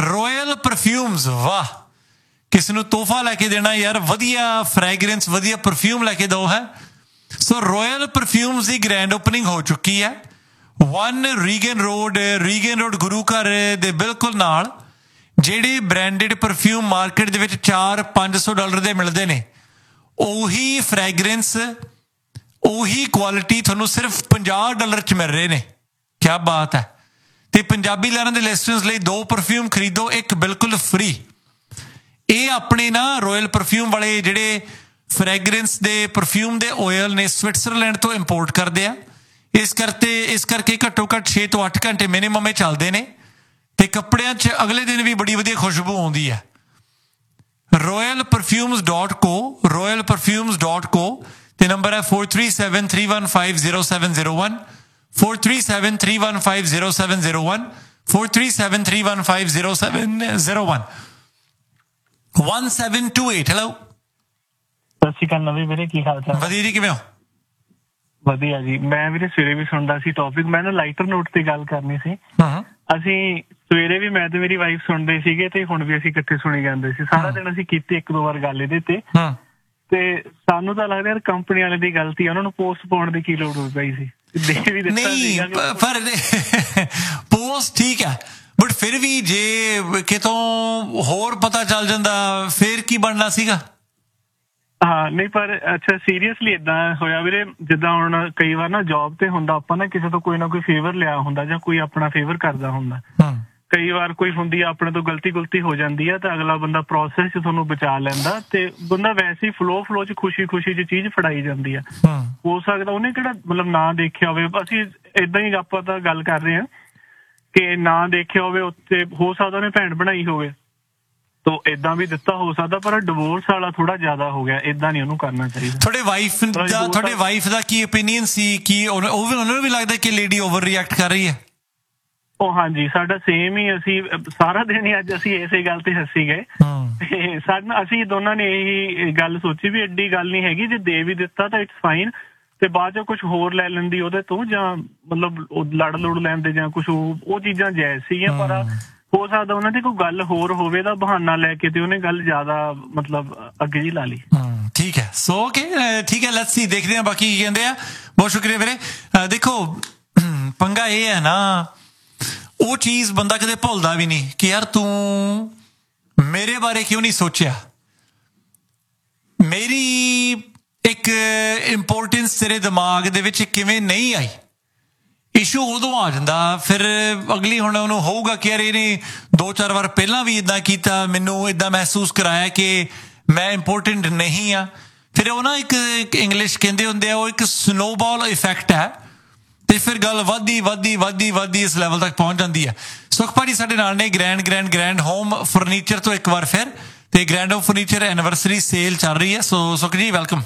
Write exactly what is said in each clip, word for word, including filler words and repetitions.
Royal perfumes, ਵਾਹ, ਕਿਸੇ ਨੂੰ ਤੋਹਫਾ ਲੈ ਕੇ ਦੇਣਾ ਯਾਰ, ਵਧੀਆ ਫਰੈਗਰੈਂਸ, ਵਧੀਆ ਪਰਫਿਊਮ ਲੈ ਕੇ ਦਿਓ ਹੈ। ਸੋ ਰੋਇਲ ਪਰਫਿਊਮਸ ਦੀ ਗ੍ਰੈਂਡ ਓਪਨਿੰਗ ਹੋ ਚੁੱਕੀ ਹੈ one Reagan road, Reagan road ਗੁਰੂ ਘਰ ਦੇ ਬਿਲਕੁਲ ਨਾਲ। ਜਿਹੜੇ ਬ੍ਰਾਂਡਡ ਪਰਫਿਊਮ ਮਾਰਕੀਟ ਦੇ ਵਿੱਚ ਚਾਰ ਪੰਜ ਸੌ ਡਾਲਰ ਦੇ ਮਿਲਦੇ ਨੇ, ਉਹੀ ਫਰੈਗਰੈਂਸ, ਉਹੀ ਕੁਆਲਿਟੀ ਤੁਹਾਨੂੰ ਸਿਰਫ ਪੰਜਾਹ ਡਾਲਰ 'ਚ ਮਿਲ ਰਹੇ ਨੇ। ਕਿਆ ਬਾਤ ਹੈ। ਅਤੇ ਪੰਜਾਬੀ ਲਹਿਰਾਂ ਦੇ ਲਿਸਟਨਰਸ ਲਈ ਦੋ ਪਰਫਿਊਮ ਖਰੀਦੋ, ਇੱਕ ਬਿਲਕੁਲ ਫਰੀ। ਇਹ ਆਪਣੇ ਨਾ ਰੋਇਲ ਪਰਫਿਊਮ ਵਾਲੇ ਜਿਹੜੇ ਫਰੈਗਰੈਂਸ ਦੇ ਪਰਫਿਊਮ ਦੇ ਓਇਲ ਨੇ, ਸਵਿਟਜ਼ਰਲੈਂਡ ਤੋਂ ਇੰਪੋਰਟ ਕਰਦੇ ਆ। ਇਸ ਕਰਕੇ ਇਸ ਕਰਕੇ ਘੱਟੋ ਘੱਟ ਛੇ ਤੋਂ ਅੱਠ ਘੰਟੇ ਮਿਨੀਮਮ ਇਹ ਚੱਲਦੇ ਨੇ ਅਤੇ ਕੱਪੜਿਆਂ 'ਚ ਅਗਲੇ ਦਿਨ ਵੀ ਬੜੀ ਵਧੀਆ ਖੁਸ਼ਬੂ ਆਉਂਦੀ ਹੈ। ਰੋਇਲ ਪਰਫਿਊਮਸ ਡੋਟ ਕੋ, ਰੋਇਲ ਪਰਫਿਊਮਸ ਡੋਟ ਕੋ, ਅਤੇ ਨੰਬਰ ਹੈ four three seven three one five zero seven zero one, four three seven three one five zero seven zero one, four three seven three one five zero seven zero one, one seven to eight. Hello, ਸਤਿ ਸ਼੍ਰੀ ਅਕਾਲ ਨਵੀਂ ਵੀਰੇ, ਕੀ ਹਾਲ ਚਾਲ? ਵਧੀਆ ਜੀ, ਕਿਵੇਂ ਹੋ? ਵਧੀਆ ਜੀ। ਮੈਂ ਵੀਰੇ ਸਵੇਰੇ ਵੀ ਸੁਣਦਾ ਸੀ ਟੌਪਿਕ, ਮੈਂ ਨਾ ਲਾਈਟਰ ਨੋਟ ਤੇ ਗੱਲ ਕਰਨੀ ਸੀ। ਅਸੀਂ ਸਵੇਰੇ ਵੀ ਮੈਂ ਤੇ ਮੇਰੀ ਵਾਈਫ ਸੁਣਦੇ ਸੀਗੇ ਤੇ ਹੁਣ ਵੀ ਅਸੀਂ ਇਕੱਠੇ ਸੁਣੀ ਜਾਂਦੇ ਸੀ। ਸਾਰਾ ਦਿਨ ਅਸੀਂ ਕੀਤੀ ਇੱਕ ਦੋ ਵਾਰ ਗੱਲ ਇਹਦੇ ਤੇ, ਤੇ ਸਾਨੂੰ ਤਾਂ ਲੱਗਦਾ ਯਾਰ ਕੰਪਨੀ ਵਾਲੇ ਦੀ ਗਲਤੀ ਆ, ਉਹਨਾਂ ਨੂੰ ਪੋਸਟ ਪਾਉਣ ਦੀ ਕੀ ਲੋੜ ਹੋ ਪਈ ਸੀ। ਨਹੀਂ ਪਰ ਪੋਸਟ ਠੀਕ ਹੈ, ਬਟ ਫਿਰ ਵੀ ਜੇ ਕਿਤੋਂ ਹੋਰ ਪਤਾ ਚੱਲ ਜਾਂਦਾ ਫਿਰ ਕੀ ਬਣਨਾ ਸੀਗਾ। ਹਾਂ ਨਹੀਂ ਪਰ ਅੱਛਾ ਸੀਰੀਅਸਲੀ ਏਦਾਂ ਹੋਇਆ ਵੀਰੇ, ਜਿੱਦਾਂ ਹੁਣ ਕਈ ਵਾਰ ਨਾ ਜੋਬ ਤੇ ਹੁੰਦਾ, ਆਪਾਂ ਨਾ ਕਿਸੇ ਤੋਂ ਕੋਈ ਨਾ ਕੋਈ ਫੇਵਰ ਲਿਆ ਹੁੰਦਾ ਜਾਂ ਕੋਈ ਆਪਣਾ ਫੇਵਰ ਕਰਦਾ ਹੁੰਦਾ, ਕਈ ਵਾਰ ਕੋਈ ਹੁੰਦੀ ਆ ਆਪਣੇ ਤੋਂ ਗਲਤੀ ਗੁਲਤੀ ਹੋ ਜਾਂਦੀ ਆ ਤਾਂ ਅਗਲਾ ਬੰਦਾ ਪ੍ਰੋਸੈਸ 'ਚ ਤੁਹਾਨੂੰ ਬਚਾ ਲੈਂਦਾ ਤੇ ਬੰਦਾ ਵੈਸੇ ਹੀ ਫਲੋ ਫਲੋ 'ਚ ਖੁਸ਼ੀ ਖੁਸ਼ੀ 'ਚ ਚੀਜ਼ ਫੜਾਈ ਜਾਂਦੀ ਆ। ਹੋ ਸਕਦਾ ਉਹਨੇ ਕਿਹੜਾ ਮਤਲਬ ਨਾ ਦੇਖਿਆ ਹੋਵੇ, ਅਸੀਂ ਏਦਾਂ ਹੀ ਆਪਾਂ ਤਾਂ ਗੱਲ ਕਰ ਰਹੇ ਹਾਂ ਕਿ ਨਾ ਦੇਖਿਆ ਹੋਵੇ ਉੱਥੇ, ਹੋ ਸਕਦਾ ਉਹਨੇ ਭੈਣ ਬਣਾਈ ਹੋਵੇ ਤੋ ਏਦਾਂ ਵੀ ਦਿੱਤਾ ਹੋ ਸਕਦਾ, ਪਰ ਡਿਵੋਰਸ ਵਾਲਾ ਥੋੜਾ ਜ਼ਿਆਦਾ ਹੋ ਗਿਆ, ਏਦਾਂ ਨਹੀਂ ਉਹਨੂੰ ਕਰਨਾ ਚਾਹੀਦਾ। ਤੁਹਾਡੇ ਵਾਈਫ ਦਾ ਤੁਹਾਡੇ ਵਾਈਫ ਦਾ ਕੀ ਓਪੀਨੀਅਨ ਸੀ? ਕੀ ਉਹ ਵੀ ਉਹਨਾਂ ਨੂੰ ਵੀ ਲੱਗਦਾ ਕਿ ਲੇਡੀ ਓਵਰ ਰਿਐਕਟ ਕਰ ਰਹੀ ਹੈ? ਉਹ ਹਾਂਜੀ ਸਾਡਾ ਸੇਮ ਹੀ, ਅਸੀਂ ਸਾਰਾ ਦਿਨ ਹੀ ਅੱਜ ਅਸੀਂ ਇਸੇ ਗੱਲ ਤੇ ਹੱਸੀ ਗਏ ਤੇ ਸਾਡਾ ਅਸੀਂ ਦੋਨਾਂ ਨੇ ਇਹੀ ਗੱਲ ਸੋਚੀ ਵੀ ਐਡੀ ਗੱਲ ਨਹੀਂ ਹੈਗੀ, ਜੇ ਦੇ ਵੀ ਦਿੱਤਾ ਤਾਂ ਇਟਸ ਫਾਈਨ, ਤੇ ਬਾਅਦ ਚੋਂ ਕੁਛ ਹੋਰ ਲੈ ਲੈਂਦੀ ਉਹਦੇ ਤੋਂ ਜਾਂ ਮਤਲਬ ਲੜ ਲੁੜ ਲੈਂਦੇ ਜਾਂ ਕੁਛ ਉਹ ਚੀਜ਼ਾਂ ਜਾਇਜ਼ ਸੀਗੀਆਂ, ਪਰ ਹੋ ਸਕਦਾ ਉਹਨਾਂ ਦੀ ਕੋਈ ਗੱਲ ਹੋਰ ਹੋਵੇ ਦਾ ਬਹਾਨਾ ਲੈ ਕੇ ਤੇ ਉਹਨੇ ਗੱਲ ਜ਼ਿਆਦਾ ਮਤਲਬ ਅੱਗੇ ਜੀ ਲਾ ਲਈ। ਠੀਕ ਹੈ, ਸੋ ਓਕੇ ਠੀਕ ਹੈ, ਲੈਟਸ ਸੀ, ਦੇਖਦੇ ਹਾਂ ਬਾਕੀ ਕੀ ਕਹਿੰਦੇ ਆ। ਬਹੁਤ ਸ਼ੁਕਰੀਆ ਵੀਰੇ। ਦੇਖੋ ਪੰਗਾ ਇਹ ਹੈ ਨਾ, ਉਹ ਚੀਜ਼ ਬੰਦਾ ਕਦੇ ਭੁੱਲਦਾ ਵੀ ਨਹੀਂ ਕਿ ਯਾਰ ਤੂੰ ਮੇਰੇ ਬਾਰੇ ਕਿਉਂ ਨਹੀਂ ਸੋਚਿਆ, ਮੇਰੀ ਇੱਕ ਇੰਪੋਰਟੈਂਸ ਤੇਰੇ ਦਿਮਾਗ ਦੇ ਵਿੱਚ ਕਿਵੇਂ ਨਹੀਂ ਆਈ। ਇਸ਼ੂ ਉਦੋਂ ਆ ਜਾਂਦਾ ਫਿਰ ਅਗਲੀ ਹੁਣ ਉਹਨੂੰ ਹੋਊਗਾ ਕਿ ਯਾਰ ਇਹਨੇ ਦੋ ਚਾਰ ਵਾਰ ਪਹਿਲਾਂ ਵੀ ਇੱਦਾਂ ਕੀਤਾ, ਮੈਨੂੰ ਇੱਦਾਂ ਮਹਿਸੂਸ ਕਰਾਇਆ ਕਿ ਮੈਂ ਇੰਪੋਰਟੈਂਟ ਨਹੀਂ ਹਾਂ। ਫਿਰ ਉਹ ਨਾ ਇੱਕ ਇੰਗਲਿਸ਼ ਕਹਿੰਦੇ ਹੁੰਦੇ ਆ, ਉਹ ਇੱਕ ਸਨੋਬਾਲ ਇਫੈਕਟ ਹੈ ਅਤੇ ਫਿਰ ਗੱਲ ਵੱਧਦੀ ਵੱਧਦੀ ਵੱਧਦੀ ਵੱਧਦੀ ਇਸ ਲੈਵਲ ਤੱਕ ਪਹੁੰਚ ਜਾਂਦੀ ਹੈ। ਸੁਖ ਭਾਜੀ ਸਾਡੇ ਨਾਲ ਨੇ, grand grand grand home furniture ਤੋਂ ਇੱਕ ਵਾਰ ਫਿਰ, ਅਤੇ grand home furniture anniversary sale ਚੱਲ ਰਹੀ ਹੈ। ਸੋ ਸੁਖ ਜੀ ਵੈਲਕਮ।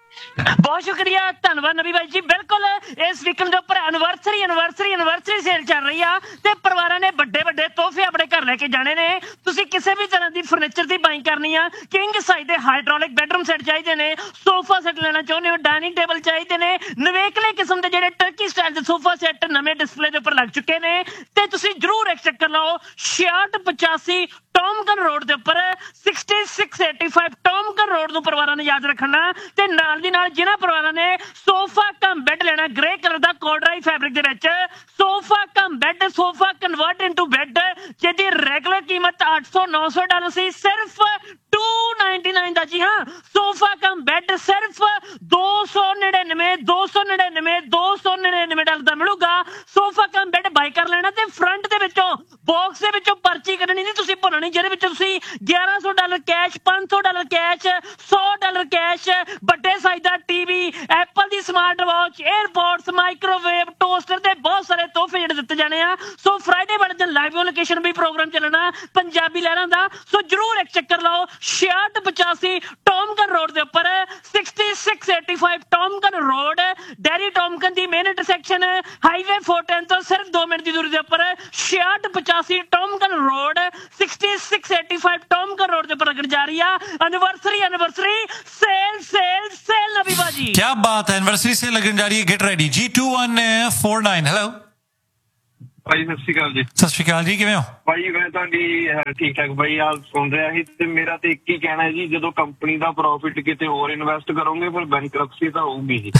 ਬਹੁਤ ਸ਼ੁਕਰੀਆ, ਧੰਨਵਾਦ ਨਵੀ ਬਾਈ ਜੀ। ਬਿਲਕੁਲ ਇਸ ਵੀਕਐਂਡ ਦੇ ਉੱਪਰ ਐਨੀਵਰਸਰੀ ਐਨੀਵਰਸਰੀ ਐਨੀਵਰਸਰੀ ਸੇਲ ਚੱਲ ਰਹੀ ਆ ਤੇ ਪਰਿਵਾਰਾਂ ਨੇ ਵੱਡੇ ਵੱਡੇ ਤੋਹਫੇ ਆਪਣੇ ਘਰ ਲੈ ਕੇ ਜਾਣੇ ਨੇ। ਤੁਸੀਂ ਕਿਸੇ ਵੀ ਤਰ੍ਹਾਂ ਦੀ ਫਰਨੀਚਰ ਦੀ ਬਾਈਂਗ ਕਰਨੀ ਆ, ਕਿੰਗ ਸਾਈਜ਼ ਦੇ ਹਾਈਡ੍ਰੋਲਿਕ ਬੈਡਰੂਮ ਸੈੱਟ ਚਾਹੀਦੇ ਨੇ, ਸੋਫਾ ਸੈੱਟ ਲੈਣਾ ਚਾਹੁੰਦੇ ਹੋ, ਡਾਈਨਿੰਗ ਟੇਬਲ ਚਾਹੀਦੇ ਨੇ, ਨਵੇਕਲੇ ਕਿਸਮ ਦੇ ਜਿਹੜੇ ਟਰਕੀ ਸਟਾਈਲ ਦੇ ਸੋਫਾ ਸੈੱਟ ਨਵੇਂ ਡਿਸਪਲੇ ਦੇ ਉੱਪਰ ਲੱਗ ਚੁੱਕੇ ਨੇ, ਤੇ ਤੁਸੀਂ ਜ਼ਰੂਰ ਇੱਕ ਚੱਕਰ ਲਾਓ ਛਿਆਹਠ ਪਚਾਸੀ ਟੋਮਗਨ ਰੋਡ ਦੇ ਉੱਪਰ, sixty six eighty five ਟੋਮਗਨ road ਨੂੰ ਪਰਿਵਾਰਾਂ ਨੇ ਯਾਦ ਰੱਖਣਾ। ਤੇ ਨਾਲ ਦੀ ਨਾਲ ਜਿਹਨਾਂ ਪਰਿਵਾਰਾਂ ਨੇ ਸੋਫਾ ਕਮ ਬੈੱਡ ਲੈਣਾ ਗ੍ਰੇ ਕਲਰ ਦਾ ਕੋਡਰਾਈ ਫੈਬਰਿਕ ਦੇ ਵਿੱਚ, sofa cum bed, sofa convert into bed, ਜਿਹਦੀ ਰੈਗੂਲਰ ਕੀਮਤ ਅੱਠ ਸੌ ਨੌ ਸੌ ਡਾਲਰ ਸੀ, ਸਿਰਫ ਟੂ ਨਾਈਨਟੀ ਨਾਈਨ ਦਾ। ਜੀ ਹਾਂ, ਸੋਫਾ ਕਮ ਬੈੱਡ ਸਿਰਫ ਦੋ ਸੌ ਨੜਿਨਵੇਂ ਦੋ ਸੌ ਨੜਿਨਵੇਂ ਦੋ ਸੌ ਨੜਿਨਵੇਂ ਡਾਲਰ ਦਾ ਮਿਲੂਗਾ। ਸੋਫਾ ਕਮ ਬੈੱਡ ਬਾਈ ਕਰ ਲੈਣਾ ਤੇ ਫਰੰਟ ਦੇ ਵਿੱਚੋਂ ਬਾਕਸ ਦੇ ਵਿੱਚੋਂ ਪਰਚੀ ਕੱਢਣੀ ਨਹੀਂ ਤੁਸੀਂ ਭੁੱਲਣੀ, ਜਿਹਦੇ ਵਿੱਚ ਤੁਸੀਂ ਗਿਆਰਾਂ ਸੌ ਡਾਲਰ ਕੈਸ਼, ਪੰਜ ਸੌ ਡਾਲਰ ਕੈਸ਼, ਸੌ ਡਾਲਰ ਕੈਸ਼, ਵੱਡੇ ਸਾਈਜ਼ ਦਾ ਟੀਵੀ, ਐਪਲ ਦੀ smart watch, airports, microwave, toaster ਤੇ ਬਹੁਤ ਸਾਰੇ ਤੋਹਫੇ ਜਿਹੜੇ ਦਿੱਤੇ ਜਾਣੇ ਆ। ਸੋ ਫਰਾਈਡੇ ਵਾਲੇ ਦਿਨ ਲਾਈਵ ਲੋਕੇਸ਼ਨ ਵੀ ਪ੍ਰੋਗਰਾਮ ਚੱਲਣਾ ਪੰਜਾਬੀ ਲਹਿਰਾਂ ਦਾ, ਸੋ ਜਰੂਰ ਇੱਕ ਚੱਕਰ ਲਾਓ ਛਿਆਹਠ ਪਚਾਸੀ ਟੋਮਗਨ ਰੋਡ ਦੇ ਉੱਪਰ, sixty six eighty five ਟੋਮਗਨ road, dairy ਟੋਮਗਨ ਦੀ main intersection highway four ten ਤੋਂ ਸਿਰਫ ਦੋ ਮਿੰਟ ਦੀ ਦੂਰੀ ਦੇ ਉੱਪਰ, ਛਿਆਹਠ ਪਚਾਸੀ ਟੋਮਗਨ road, sixty six eighty five ਟੋਮਗਨ road ਦੇ ਉੱਪਰ ਲੱਗਣ ਜਾ ਰਹੀ ਆ anniversary anniversary sale sale sale ਨਵੀ ਬਾਜੀ। क्या बात है, एनिवर्सरी से लगन जा रही है, get ready. Ji to one four nine hello ਭਾਈ ਸਤਿ ਸ਼੍ਰੀ ਅਕਾਲ ਜੀ। ਸਤਿ ਸ਼੍ਰੀ ਅਕਾਲ ਜੀ, ਕਿਵੇਂ ਹੋ ਭਾਈ? ਮੈਂ ਤੁਹਾਡੀ ਠੀਕ ਠਾਕ ਭਾਈ, ਆ ਸੁਣ ਰਿਹਾ ਸੀ ਤੇ ਮੇਰਾ ਤੇ ਇੱਕ ਹੀ ਕਹਿਣਾ ਜੀ, ਜਦੋਂ ਕੰਪਨੀ ਦਾ ਪ੍ਰੋਫਿਟ ਕਿਤੇ ਹੋਰ ਇਨਵੈਸਟ ਕਰੋਗੇ ਫਿਰ ਬੈਂਕਰਪਸੀ ਤਾਂ ਹੋਊਗੀ ਜੀ।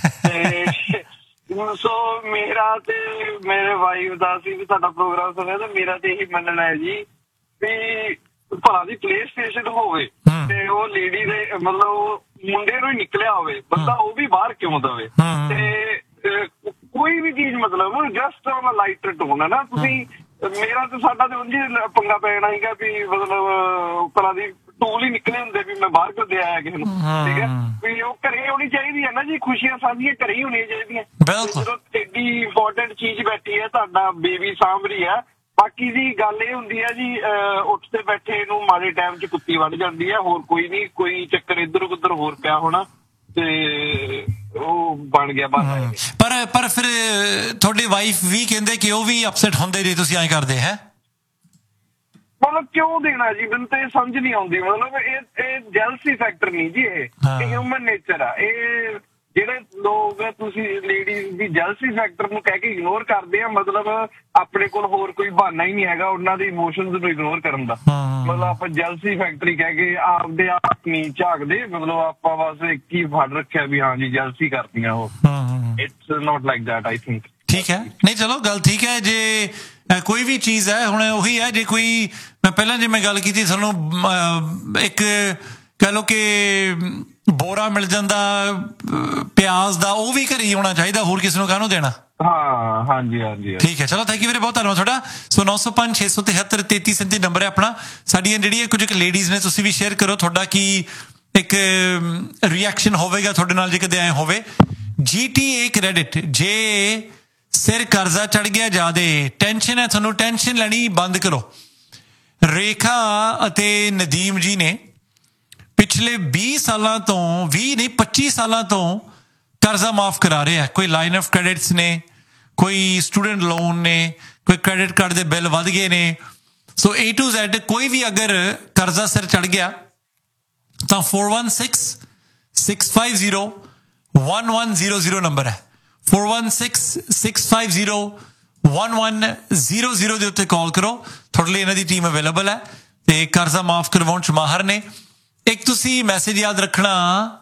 ਤੇ ਸੋ ਮੇਰਾ ਤੇ ਮੇਰੇ ਵਾਈਫ ਦਾ ਸੀ ਵੀ ਸਾਡਾ ਪ੍ਰੋਗਰਾਮ ਸੁਣਿਆ ਤੇ ਮੇਰਾ ਤੇ ਇਹੀ ਮੰਨਣਾ ਹੈ ਜੀ ਵੀ ਭਲਾ ਦੀ ਪਲੇ ਸਟੇਸ਼ਨ ਹੋਵੇ ਤੇ ਉਹ ਲੇਡੀ ਦੇ ਮਤਲਬ ਮੁੰਡੇ ਨੂੰ ਹੀ ਨਿਕਲਿਆ ਹੋਵੇ, ਬੰਦਾ ਉਹ ਵੀ ਬਾਹਰ ਕਿਉਂ ਦਵੇ? ਤੇ ਕੋਈ ਵੀ ਚੀਜ਼ ਮਤਲਬ ਜਸਟ ਔਨ ਲਾਈਟਰ ਟੋਨ ਹੈ ਨਾ। ਤੁਸੀਂ ਮੇਰਾ ਤੇ ਸਾਡਾ ਤੇ ਉਂਝ ਪੰਗਾ ਪੈਣਾ ਸੀਗਾ ਵੀ ਮਤਲਬ ਭਲਾ ਦੀ ਟੂਲ ਹੀ ਨਿਕਲੇ ਹੁੰਦੇ ਵੀ ਮੈਂ ਬਾਹਰ ਕਿਉਂ ਦੇ ਆਇਆ ਕਿਸੇ ਨੂੰ, ਠੀਕ ਹੈ ਵੀ ਉਹ ਘਰੇ ਹੋਣੀ ਚਾਹੀਦੀ ਹੈ ਨਾ ਜੀ। ਖੁਸ਼ੀਆਂ ਸਾਡੀਆਂ ਘਰੇ ਹੀ ਹੋਣੀਆਂ ਚਾਹੀਦੀਆਂ। ਜਦੋਂ ਐਡੀ ਇੰਪੋਰਟੈਂਟ ਚੀਜ਼ ਬੈਠੀ ਹੈ, ਤੁਹਾਡਾ ਬੇਬੀ ਸਾਂਭ ਰਹੀ ਹੈ। ਬਾਕੀ ਦੀ ਗੱਲ ਇਹ ਹੁੰਦੀ ਹੈ ਜੀ, ਉੱਠਦੇ ਬੈਠੇ ਨੂੰ ਮਾੜੇ ਟਾਈਮ 'ਚ ਕੁੱਤੀ ਵੱਢ ਜਾਂਦੀ ਹੈ, ਹੋਰ ਕੋਈ ਨਹੀਂ। ਕੋਈ ਚੱਕਰ ਇੱਧਰ ਉੱਧਰ ਹੋਰ ਪਿਆ ਹੋਣਾ ਤੇ ਉਹ ਬਣ ਗਿਆ ਬਸ। ਪਰ ਪਰ ਫਿਰ ਤੁਹਾਡੀ ਵਾਈਫ ਵੀ ਕਹਿੰਦੇ ਕਿ ਉਹ ਵੀ ਅਪਸੈਟ ਹੁੰਦੇ ਜੇ ਤੁਸੀਂ ਐਂ ਕਰਦੇ ਹੈ? ਮਤਲਬ ਕਿਉਂ ਦੇਣਾ ਜੀ? ਮੈਨੂੰ ਤਾਂ ਇਹ ਸਮਝ ਨਹੀਂ ਆਉਂਦੀ। ਮਤਲਬ ਇਹ ਇਹ ਜੈਲਸੀ ਫੈਕਟਰ ਨਹੀਂ ਜੀ, ਇਹ ਹਿਊਮਨ ਨੇਚਰ ਆ। ਇਹ ਜਿਹੜੇ ਲੋਕ ਤੁਸੀਂ ਲੇਡੀਜ਼ ਦੀ ਜੈਲਸੀ ਫੈਕਟਰ ਨੂੰ ਕਹਿ ਕੇ ਇਗਨੋਰ ਕਰਦੇ ਆ, ਮਤਲਬ ਆਪਣੇ ਕੋਲ ਹੋਰ ਕੋਈ ਬਹਾਨਾ ਹੀ ਨਹੀਂ ਹੈਗਾ ਉਹਨਾਂ ਦੇ ਇਮੋਸ਼ਨਸ ਨੂੰ ਇਗਨੋਰ ਕਰਨ ਦਾ। ਮਤਲਬ ਆਪਾਂ ਜੈਲਸੀ ਫੈਕਟਰੀ ਕਹਿ ਕੇ ਆਪਦੇ ਆਪ ਨਹੀਂ ਝਾਕਦੇ, ਮਤਲਬ ਆਪਾਂ ਬਸ ਇੱਕ ਹੀ ਫੜ ਰੱਖਿਆ ਵੀ ਹਾਂ ਜੀ ਜੈਲਸੀ ਕਰਦੀਆਂ ਉਹ। It's not like that I think. ਠੀਕ ਹੈ, ਨਹੀਂ ਚਲੋ ਗੱਲ ਠੀਕ ਹੈ। ਜੇ ਕੋਈ ਵੀ ਚੀਜ਼ ਹੈ, ਹੁਣ ਉਹੀ ਹੈ, ਜੇ ਕੋਈ ਮੈਂ ਪਹਿਲਾਂ ਜੇ ਮੈਂ ਗੱਲ ਕੀਤੀ ਸਾਨੂੰ ਇੱਕ ਕਹਿ ਲਓ ਕਿ ਬੋਰਾ ਮਿਲ ਜਾਂਦਾ ਪਿਆਜ਼ ਦਾ, ਉਹ ਵੀ ਘਰੇ ਹੀ ਹੋਣਾ ਚਾਹੀਦਾ, ਹੋਰ ਕਿਸੇ ਨੂੰ ਕਾਹਨੂੰ ਦੇਣਾ? ਹਾਂ ਹਾਂਜੀ ਹਾਂਜੀ ਠੀਕ ਹੈ, ਚਲੋ ਥੈਂਕ ਯੂ ਵੀਰੇ, ਬਹੁਤ ਧੰਨਵਾਦ ਤੁਹਾਡਾ। ਸੋ ਨੌ ਸੌ ਪੰਜ ਛੇ ਸੌ ਤਿਹੱਤਰ ਤੇਤੀ ਸੈਂਤੀ ਨੰਬਰ ਹੈ ਆਪਣਾ। ਸਾਡੀਆਂ ਜਿਹੜੀਆਂ ਕੁਝ ਇੱਕ ਲੇਡੀਜ਼ ਨੇ, ਤੁਸੀਂ ਵੀ ਸ਼ੇਅਰ ਕਰੋ ਤੁਹਾਡਾ ਕੀ ਇੱਕ ਰਿਐਕਸ਼ਨ ਹੋਵੇਗਾ ਤੁਹਾਡੇ ਨਾਲ ਜੇ ਕਦੇ ਆਏ ਹੋਵੇ। ਜੀ ਟੀ ਏ ਕ੍ਰੈਡਿਟ, ਜੇ ਸਿਰ ਕਰਜ਼ਾ ਚੜ ਗਿਆ, ਜ਼ਿਆਦਾ ਟੈਨਸ਼ਨ ਹੈ ਤੁਹਾਨੂੰ, ਟੈਨਸ਼ਨ ਲੈਣੀ ਬੰਦ ਕਰੋ। ਰੇਖਾ ਅਤੇ ਨਦੀਮ ਜੀ ਨੇ ਪਿਛਲੇ ਵੀਹ ਸਾਲਾਂ ਤੋਂ, ਵੀਹ ਨਹੀਂ ਪੱਚੀ ਸਾਲਾਂ ਤੋਂ ਕਰਜ਼ਾ ਮਾਫ ਕਰਾ ਰਹੇ ਆ। ਕੋਈ ਲਾਈਨ ਆਫ ਕ੍ਰੈਡਿਟਸ ਨੇ, ਕੋਈ ਸਟੂਡੈਂਟ ਲੋਨ ਨੇ, ਕੋਈ ਕ੍ਰੈਡਿਟ ਕਾਰਡ ਦੇ ਬਿੱਲ ਵੱਧ ਗਏ ਨੇ। ਸੋ ਏ ਟੂ ਜ਼ੈਡ ਕੋਈ ਵੀ ਅਗਰ ਕਰਜ਼ਾ ਸਿਰ ਚੜ ਗਿਆ ਤਾਂ four one six six five zero one one zero zero number ਹੈ। Four one six six five zero one one zero zero ਦੇ ਉੱਤੇ ਕਾਲ ਕਰੋ। ਤੁਹਾਡੇ ਲਈ ਇਹਨਾਂ ਦੀ ਟੀਮ ਅਵੇਲੇਬਲ ਹੈ ਤੇ ਕਰਜ਼ਾ ਮਾਫ ਕਰਵਾਉਣ 'ਚ ਮਾਹਰ ਨੇ। ਇੱਕ ਤੁਸੀਂ ਮੈਸੇਜ ਯਾਦ ਰੱਖਣਾ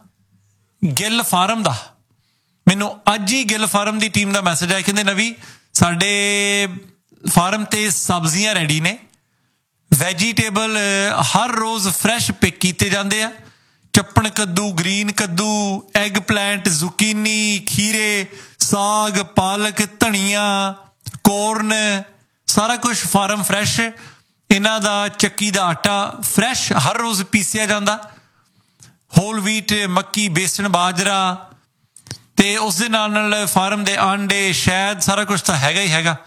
ਗਿੱਲ ਫਾਰਮ ਦਾ, ਮੈਨੂੰ ਅੱਜ ਹੀ ਗਿੱਲ ਫਾਰਮ ਦੀ ਟੀਮ ਦਾ ਮੈਸੇਜ ਆਇਆ, ਕਹਿੰਦੇ ਨਵੀ ਸਾਡੇ ਫਾਰਮ ਤੇ ਸਬਜ਼ੀਆਂ ਰੈਡੀ ਨੇ, ਵੈਜੀਟੇਬਲ ਹਰ ਰੋਜ਼ ਫਰੈਸ਼ ਪਿਕ ਕੀਤੇ ਜਾਂਦੇ ਆ। ਚੱਪਣ ਕੱਦੂ, ਗ੍ਰੀਨ ਕੱਦੂ, ਐਗ ਪਲਾਂਟ, ਜ਼ੁਕੀਨੀ, ਖੀਰੇ, ਸਾਗ, ਪਾਲਕ, ਧਨੀਆ, ਕੋਰਨ, ਸਾਰਾ ਕੁਝ ਫਾਰਮ ਫਰੈਸ਼। ਇਹਨਾਂ ਦਾ ਚੱਕੀ ਦਾ ਆਟਾ ਫਰੈਸ਼ ਹਰ ਰੋਜ਼ ਪੀਸਿਆ ਜਾਂਦਾ, ਹੋਲ ਵੀਟ, ਮੱਕੀ, ਬੇਸਣ, ਬਾਜਰਾ, ਤੇ ਉਸ ਦੇ ਨਾਲ ਨਾਲ ਫਾਰਮ ਦੇ ਆਂਡੇ, ਸ਼ਹਿਦ, ਸਾਰਾ ਕੁਝ ਤਾਂ ਹੈਗਾ ਹੀ ਹੈਗਾ।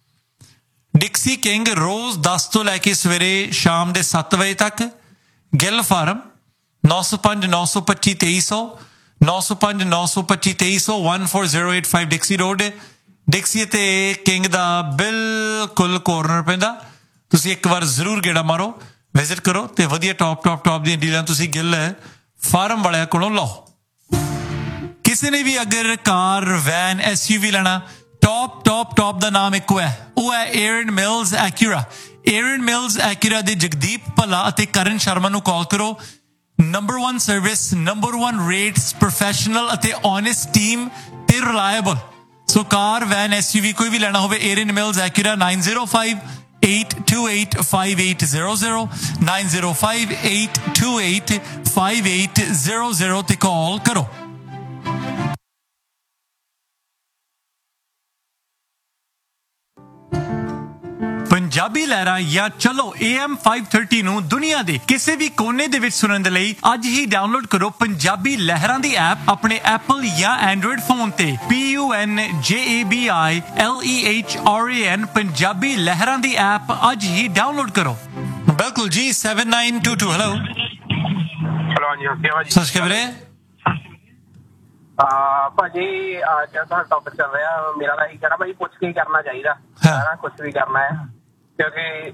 ਡਿਕਸੀ ਕਿੰਗ ਰੋਜ਼ ਦਸ ਤੋਂ ਲੈ ਕੇ ਸਵੇਰੇ ਸ਼ਾਮ ਦੇ ਸੱਤ ਵਜੇ ਤੱਕ। ਗਿੱਲ ਫਾਰਮ ਨੌ ਸੌ ਪੰਜ ਨੌ ਸੌ ਪੱਚੀ ਤੇਈ ਸੌ ਨੌ ਸੌ ਪੰਜ ਨੌ ਸੌ ਪੱਚੀ ਤੇਈ ਸੌ one four zero eight five ਡਿਕਸੀ road. ਡਿਕਸੀ ਅਤੇ ਕਿੰਗ ਦਾ ਬਿਲਕੁਲ ਕੋਰਨਰ ਪੈਂਦਾ। ਤੁਸੀਂ ਇੱਕ ਵਾਰ ਜ਼ਰੂਰ ਗੇੜਾ ਮਾਰੋ, ਵਿਜ਼ਿਟ ਕਰੋ ਤੇ ਵਧੀਆ ਟੌਪ ਟੌਪ ਟੌਪ ਦੀਆਂ ਡੀਲਾਂ ਤੁਸੀਂ ਗਿੱਲ ਫਾਰਮ ਵਾਲਿਆਂ ਕੋਲੋਂ ਲਓ। ਕਿਸੇ ਨੇ ਵੀ ਅਗਰ ਕਾਰ, ਵੈਨ, ਐਸ ਯੂ ਵੀ ਲੈਣਾ, ਟੌਪ ਟੌਪ ਟੌਪ ਦਾ ਨਾਮ ਇੱਕੋ ਹੈ, ਉਹ ਹੈ ਏਰਨ ਮਿਲਜ਼ ਐਕਿਊਰਾ। ਏਰਨ ਮਿਲਜ਼ ਐਕਿਊਰਾ ਦੇ ਜਗਦੀਪ ਭੱਲਾ ਅਤੇ ਕਰਨ ਸ਼ਰਮਾ ਨੂੰ ਕਾਲ ਕਰੋ। Number one service, number one rates, professional ਅਤੇ ਓਨੈਸਟ ਟੀਮ ਤੇ reliable. So car, van, S you ਵੀ ਕੋਈ ਵੀ ਲੈਣਾ ਹੋਵੇ, ਏਰਨ mills ਐਕਿਊਰਾ nine zero five eight two eight five eight zero zero nine zero five eight two eight five eight zero zero ਤੇ ਕਾਲ ਕਰੋ। ਪੰਜਾਬੀ ਲਹਿਰਾਂ ਜਾਂ ਚਲੋ ਏ ਐਮ ਫਾਈਵ ਥਰਟੀ ਨੂੰ ਦੁਨੀਆ ਦੇ ਕਿਸੇ ਵੀ ਕੋਨੇ ਦੇ ਵਿੱਚ ਸੁਣਨ ਦੇ ਲਈ ਅੱਜ ਹੀ ਡਾਊਨਲੋਡ ਕਰੋ ਪੰਜਾਬੀ ਲਹਿਰਾਂ ਦੀ ਐਪ ਆਪਣੇ ਐਪਲ ਜਾਂ ਐਂਡਰੋਇਡ ਫੋਨ ਤੇ। ਪੀ ਯੂ ਐਨ ਜੇ A B I L E H R A ਐਨ ਪੰਜਾਬੀ ਲਹਿਰਾਂ ਦੀ ਐਪ ਅੱਜ ਹੀ ਡਾਊਨਲੋਡ ਕਰੋ। ਬਿਲਕੁਲ ਜੀ। Seven nine to to hello hello ਹਾਂਜੀ ਹਾਂਜੀ ਸਤਿ ਸ਼੍ਰੀ ਅਕਾਲ ਵੀਰੇ। ਭਾਜੀ ਅੱਜ ਦਾ ਟੌਪਿਕ ਚੱਲ ਰਿਹਾ ਮੇਰਾ ਤਾਂ ਇਹੀ ਕਹਿਣਾ ਭਾਜੀ, ਪੁੱਛ ਕੇ ਕਰਨਾ ਚਾਹੀਦਾ ਹੈ, ਕੁਛ ਵੀ ਕਰਨਾ ਹੈ, ਕਿਉਂਕਿ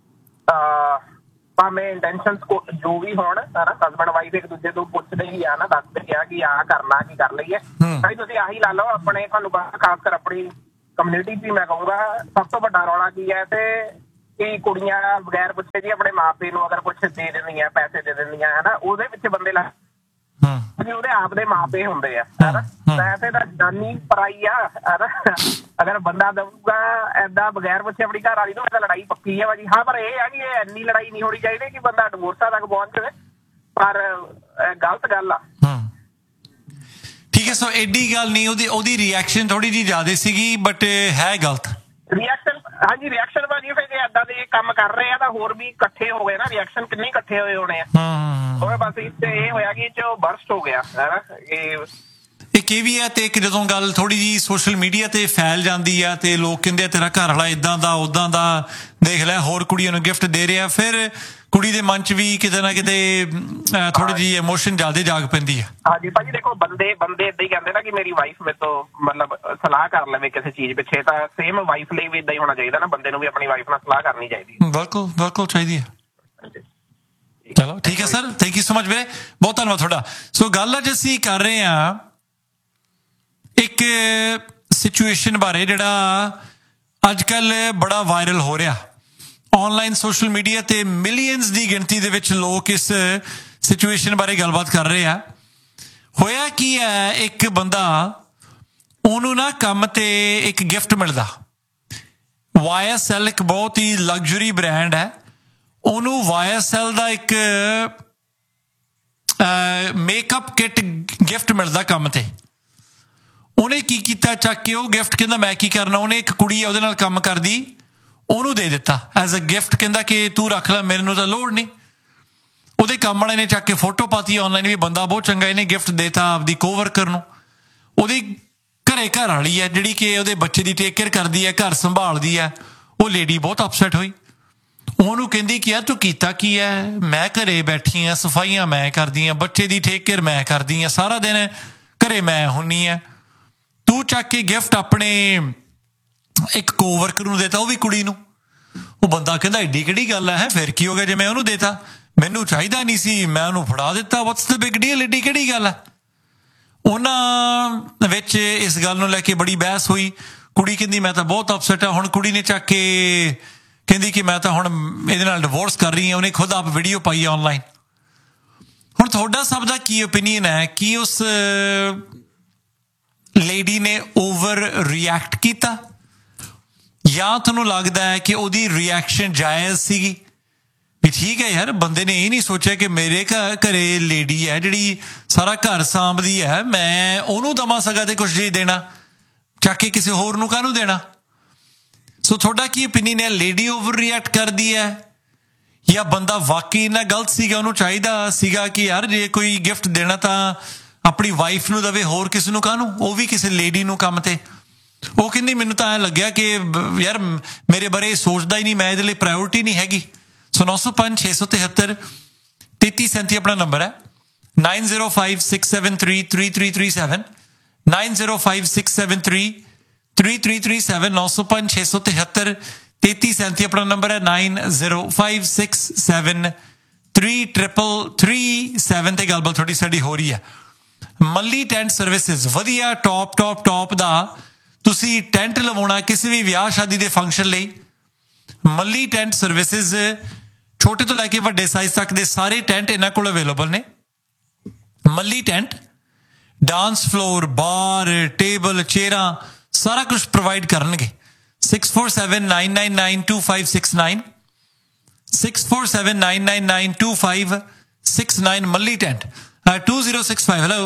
ਭਾਵੇਂ ਇੰਟੈਂਸ਼ਨ ਜੋ ਵੀ ਹੋਣ ਹੈ ਨਾ, ਹਸਬੈਂਡ ਵਾਈਫ ਇੱਕ ਦੂਜੇ ਤੋਂ ਪੁੱਛਦੇ ਹੀ ਆ ਨਾ, ਦੱਸਦੇ ਆ ਕਿ ਆਹ ਕਰਨਾ ਕੀ ਕਰ ਲਈਏ। ਭਾਈ ਤੁਸੀਂ ਆਹੀ ਲਾ ਲਓ ਆਪਣੇ, ਤੁਹਾਨੂੰ ਖਾਸ ਕਰ ਆਪਣੀ ਕਮਿਊਨਿਟੀ 'ਚ ਮੈਂ ਕਹੂੰਗਾ ਸਭ ਤੋਂ ਵੱਡਾ ਰੌਲਾ ਕੀ ਹੈ ਤੇ ਕਿ ਕੁੜੀਆਂ ਬਗੈਰ ਪੁੱਛੇ ਜੀ ਆਪਣੇ ਮਾਪੇ ਨੂੰ ਅਗਰ ਕੁਛ ਦੇ ਦਿੰਦੀਆਂ ਪੈਸੇ ਦੇ ਦਿੰਦੀਆਂ ਹਨਾ ਉਹਦੇ ਵਿੱਚ ਬੰਦੇ ਲਾ ਜੀ ਉਹਦੇ ਆਪ ਦੇ ਮਾਪੇ ਹੁੰਦੇ ਆ ਹਨਾ ਪੈਸੇ ਦਾ ਜਾਨੀ ਪਰਾਈ ਆ ਹਨਾ ਅਗਰ ਬੰਦਾ ਦਊਗਾ ਏਦਾਂ ਬਗੈਰ ਪੁੱਛੇ ਆਪਣੀ ਘਰ ਵਾਲੀ ਨੂੰ ਤਾਂ ਲੜਾਈ ਪੱਕੀ ਆ ਭਾਜੀ ਹਾਂ ਪਰ ਇਹ ਆ ਕਿ ਇਹ ਇੰਨੀ ਲੜਾਈ ਨਹੀਂ ਹੋਣੀ ਚਾਹੀਦੀ ਕਿ ਬੰਦਾ ਡਿਵੋਰਸਾਂ ਤੱਕ ਪਹੁੰਚ ਜਾਵੇ ਪਰ ਗਲਤ ਗੱਲ ਆ ਠੀਕ ਹੈ ਸੋ ਐਡੀ ਗੱਲ ਨਹੀਂ ਉਹਦੀ ਉਹਦੀ ਰਿਐਕਸ਼ਨ ਥੋੜੀ ਜਿਹੀ ਜ਼ਿਆਦਾ ਸੀਗੀ ਬਟ ਹੈ ਗਲਤ ਰਿਐਕਸ਼ਨ ਹਾਂਜੀ ਰਿਐਕਸ਼ਨ ਭਾਜੀ ਫਿਰ ਜੇ ਏਦਾਂ ਦੇ ਕੰਮ ਕਰ ਰਹੇ ਆ ਤਾਂ ਹੋਰ ਵੀ ਇਕੱਠੇ ਹੋ ਗਏ ਨਾ ਰਿਐਕਸ਼ਨ ਕਿੰਨੇ ਇਕੱਠੇ ਹੋਏ ਹੋਣੇ ਆ ਉਹ ਬਸ ਇੱਥੇ ਇਹ ਹੋਇਆ ਕਿ ਇਹ ਬਰਸਟ ਹੋ ਗਿਆ ਹੈ ਇਹ ਇੱਕ ਇਹ ਵੀ ਹੈ ਤੇ ਇੱਕ ਜਦੋਂ ਗੱਲ ਥੋੜੀ ਜਿਹੀ ਸੋਸ਼ਲ ਮੀਡੀਆ ਤੇ ਫੈਲ ਜਾਂਦੀ ਆ ਤੇ ਲੋਕ ਕਹਿੰਦੇ ਆ ਤੇਰਾ ਘਰ ਵਾਲਾ ਇਦਾਂ ਦਾ ਉਦਾਂ ਦਾ ਦੇਖ ਲੈ ਹੋਰ ਕੁੜੀਆਂ ਨੂੰ ਗਿਫਟ ਦੇ ਰਿਹਾ ਫਿਰ ਕੁੜੀ ਦੇ ਮਨ ਚ ਵੀ ਕਿਤੇ ਨਾ ਕਿਤੇ ਥੋੜੀ ਜਿਹੀ ਇਮੋਸ਼ਨ ਜ਼ਿਆਦਾ ਜਾਗ ਪੈਂਦੀ ਆ ਹਾਂਜੀ ਭਾਜੀ ਦੇਖੋ ਬੰਦੇ ਬੰਦੇ ਏਦਾਂ ਹੀ ਕਹਿੰਦੇ ਨਾ ਕਿ ਮੇਰੀ ਵਾਈਫ ਮੇਰੇ ਤੋਂ ਮਤਲਬ ਸਲਾਹ ਕਰ ਲਵੇ ਕਿਸੇ ਚੀਜ਼ ਪਿੱਛੇ ਤਾਂ ਸੇਮ ਵਾਈਫ ਲਈ ਵੀ ਏਦਾਂ ਹੀ ਹੋਣਾ ਚਾਹੀਦਾ ਨਾ ਬੰਦੇ ਨੂੰ ਵੀ ਆਪਣੀ ਵਾਈਫ ਨਾਲ ਸਲਾਹ ਕਰਨੀ ਚਾਹੀਦੀ ਬਿਲਕੁਲ ਬਿਲਕੁਲ ਚਾਹੀਦੀ ਹੈ ਚਲੋ ਠੀਕ ਹੈ sir thank you so much ਵੀਰੇ ਬਹੁਤ ਧੰਨਵਾਦ ਤੁਹਾਡਾ ਸੋ ਗੱਲ ਅੱਜ ਅਸੀਂ ਕਰ ਰਹੇ ਹਾਂ ਇੱਕ ਸਿਚੁਏਸ਼ਨ ਬਾਰੇ ਜਿਹੜਾ ਅੱਜ ਕੱਲ ਬੜਾ ਵਾਇਰਲ ਹੋ ਰਿਹਾ ਆਨਲਾਈਨ ਸੋਸ਼ਲ ਮੀਡੀਆ ਤੇ ਮਿਲੀਅਨਸ ਦੀ ਗਿਣਤੀ ਦੇ ਵਿੱਚ ਲੋਕ ਇਸ ਸਿਚੁਏਸ਼ਨ ਬਾਰੇ ਗੱਲਬਾਤ ਕਰ ਰਹੇ ਆ ਹੋਇਆ ਕੀ ਹੈ ਇੱਕ ਬੰਦਾ ਉਹਨੂੰ ਨਾ ਕੰਮ ਤੇ ਇੱਕ ਗਿਫਟ ਮਿਲਦਾ ਵਾਈ ਐਸ ਐਲ ਇੱਕ ਬਹੁਤ ਹੀ ਲਗਜ਼ਰੀ ਬ੍ਰਾਂਡ ਹੈ ਉਹਨੂੰ ਵਾਈ ਐਸ ਐਲ ਦਾ ਇੱਕ ਮੇਕਅਪ ਕਿਟ ਗਿਫਟ ਮਿਲਦਾ ਕੰਮ ਤੇ ਉਹਨੇ ਕੀ ਕੀਤਾ ਚੱਕ ਕੇ ਉਹ ਗਿਫਟ ਕਹਿੰਦਾ ਮੈਂ ਕੀ ਕਰਨਾ ਉਹਨੇ ਇੱਕ ਕੁੜੀ ਉਹਦੇ ਨਾਲ ਕੰਮ ਕਰਦੀ ਉਹਨੂੰ ਦੇ ਦਿੱਤਾ ਐਜ਼ ਅ ਗਿਫਟ ਕਹਿੰਦਾ ਕਿ ਤੂੰ ਰੱਖ ਲੈ ਮੈਨੂੰ ਤਾਂ ਲੋੜ ਨਹੀਂ ਉਹਦੇ ਕੰਮ ਵਾਲੇ ਨੇ ਚੱਕ ਕੇ ਫੋਟੋ ਪਾਤੀ ਆਨਲਾਈਨ ਵੀ ਬੰਦਾ ਬਹੁਤ ਚੰਗਾ ਇਹਨੇ ਗਿਫਟ ਦੇਤਾ ਆਪਦੀ ਕੋਵਰਕਰ ਨੂੰ ਉਹਦੀ ਘਰੇ ਘਰ ਵਾਲੀ ਹੈ ਜਿਹੜੀ ਕਿ ਉਹਦੇ ਬੱਚੇ ਦੀ ਟੇਕ ਕੇਅਰ ਕਰਦੀ ਹੈ ਘਰ ਸੰਭਾਲਦੀ ਹੈ ਉਹ ਲੇਡੀ ਬਹੁਤ ਅਪਸੈਟ ਹੋਈ ਉਹਨੂੰ ਕਹਿੰਦੀ ਕਿ ਯਾਰ ਤੂੰ ਕੀਤਾ ਕੀ ਹੈ ਮੈਂ ਘਰੇ ਬੈਠੀ ਹਾਂ ਸਫਾਈਆਂ ਮੈਂ ਕਰਦੀ ਹਾਂ ਬੱਚੇ ਦੀ ਟੇਕ ਕੇਅਰ ਮੈਂ ਕਰਦੀ ਹਾਂ ਸਾਰਾ ਦਿਨ ਘਰੇ ਮੈਂ ਹੁੰਨੀ ਆ ਤੂੰ ਚੱਕ ਕੇ ਗਿਫਟ ਆਪਣੇ ਇੱਕ ਕੋਵਰਕਰ ਨੂੰ ਦੇਤਾ ਉਹ ਵੀ ਕੁੜੀ ਨੂੰ ਉਹ ਬੰਦਾ ਕਹਿੰਦਾ ਏਡੀ ਕਿਹੜੀ ਗੱਲ ਹੈ ਫਿਰ ਕੀ ਹੋ ਗਿਆ ਜੇ ਮੈਂ ਉਹਨੂੰ ਦੇਤਾ ਮੈਨੂੰ ਚਾਹੀਦਾ ਨਹੀਂ ਸੀ ਮੈਂ ਉਹਨੂੰ ਫੜਾ ਦਿੱਤਾ ਵਾਟਸ ਦ ਬਿਗ ਡੀਲ ਏਡੀ ਕਿਹੜੀ ਗੱਲ ਹੈ ਉਹਨਾਂ ਵਿੱਚ ਇਸ ਗੱਲ ਨੂੰ ਲੈ ਕੇ ਬੜੀ ਬਹਿਸ ਹੋਈ ਕੁੜੀ ਕਹਿੰਦੀ ਮੈਂ ਤਾਂ ਬਹੁਤ ਅਪਸੈਟ ਆ ਹੁਣ ਕੁੜੀ ਨੇ ਚੱਕ ਕੇ ਕਹਿੰਦੀ ਕਿ ਮੈਂ ਤਾਂ ਹੁਣ ਇਹਦੇ ਨਾਲ ਡਿਵੋਰਸ ਕਰ ਰਹੀ ਹਾਂ ਉਹਨੇ ਖੁਦ ਆਪ ਵੀਡੀਓ ਪਾਈ ਆਨਲਾਈਨ ਹੁਣ ਤੁਹਾਡਾ ਸਭ ਦਾ ਕੀ ਓਪੀਨੀਅਨ ਹੈ ਕਿ ਉਸ ਲੇਡੀ ਨੇ ਓਵਰ ਰਿਐਕਟ ਕੀਤਾ ਜਾਂ ਤੁਹਾਨੂੰ ਲੱਗਦਾ ਹੈ ਕਿ ਉਹਦੀ ਰਿਐਕਸ਼ਨ ਜਾਇਜ਼ ਸੀਗੀ ਵੀ ਠੀਕ ਹੈ ਯਾਰ ਬੰਦੇ ਨੇ ਇਹ ਨਹੀਂ ਸੋਚਿਆ ਕਿ ਮੇਰੇ ਘਰ ਘਰੇ ਲੇਡੀ ਹੈ ਜਿਹੜੀ ਸਾਰਾ ਘਰ ਸਾਂਭਦੀ ਹੈ ਮੈਂ ਉਹਨੂੰ ਦਵਾਂ ਸਗਾ ਤੇ ਕੁਛ ਜੀ ਦੇਣਾ ਚੱਕ ਕੇ ਕਿਸੇ ਹੋਰ ਨੂੰ ਕਾਹਨੂੰ ਦੇਣਾ ਸੋ ਤੁਹਾਡਾ ਕੀ ਓਪੀਨੀਅਨ ਹੈ ਲੇਡੀ ਓਵਰ ਰਿਐਕਟ ਕਰਦੀ ਹੈ ਜਾਂ ਬੰਦਾ ਵਾਕਈ ਇੰਨਾ ਗਲਤ ਸੀਗਾ ਉਹਨੂੰ ਚਾਹੀਦਾ ਸੀਗਾ ਕਿ ਯਾਰ ਜੇ ਕੋਈ ਗਿਫਟ ਦੇਣਾ ਤਾਂ ਆਪਣੀ ਵਾਈਫ ਨੂੰ ਦਵੇ ਹੋਰ ਕਿਸੇ ਨੂੰ ਕਾਹਨੂੰ ਉਹ ਵੀ ਕਿਸੇ ਲੇਡੀ ਨੂੰ ਕੰਮ ਤੇ ਉਹ ਕਹਿੰਦੀ ਮੈਨੂੰ ਤਾਂ ਐਂ ਲੱਗਿਆ ਕਿ ਯਾਰ ਮੇਰੇ ਬਾਰੇ ਸੋਚਦਾ ਹੀ ਨਹੀਂ ਮੈਂ ਇਹਦੇ ਲਈ ਪ੍ਰਾਇਓਰਿਟੀ ਨਹੀਂ ਹੈਗੀ ਸੋ ਨੌ ਸੌ ਪੰਜ ਛੇ ਸੌ ਤਿਹੱਤਰ ਤੇਤੀ ਸੈਂਤੀ ਆਪਣਾ ਨੰਬਰ ਹੈ nine zero five six seven three three three three seven nine zero five six seven three three three three seven ਨੌ ਸੌ ਪੰਜ ਛੇ ਸੌ ਤਿਹੱਤਰ ਤੇਤੀ ਸੈਂਤੀ ਆਪਣਾ ਨੰਬਰ ਹੈ nine zero five six seven three triple three seven ਤੇ ਗੱਲਬਾਤ ਥੋੜੀ ਸਾਡੀ ਹੋ ਰਹੀ ਹੈ ਮੱਲੀ ਟੈਂਟ ਸਰਵਿਸਿਜ਼ ਵਧੀਆ ਟੌਪ ਟੌਪ ਟੌਪ ਦਾ ਤੁਸੀਂ ਟੈਂਟ ਲਵਾਉਣਾ ਕਿਸੇ ਵੀ ਵਿਆਹ ਸ਼ਾਦੀ ਦੇ ਫੰਕਸ਼ਨ ਲਈ ਮੱਲੀ ਟੈਂਟ ਸਰਵਿਸਿਜ਼ ਛੋਟੇ ਤੋਂ ਲੈ ਕੇ ਵੱਡੇ ਸਾਈਜ਼ ਤੱਕ ਦੇ ਸਾਰੇ ਟੈਂਟ ਇਹਨਾਂ ਕੋਲ ਅਵੇਲੇਬਲ ਨੇ ਮੱਲੀ ਟੈਂਟ ਡਾਂਸ ਫਲੋਰ ਬਾਰ ਟੇਬਲ ਚੇਅਰਾਂ ਸਾਰਾ ਕੁਝ ਪ੍ਰੋਵਾਈਡ ਕਰਨਗੇ six four seven nine nine nine to five six nine six four seven nine nine nine to five six nine ਮੱਲੀ tent to zero six five hello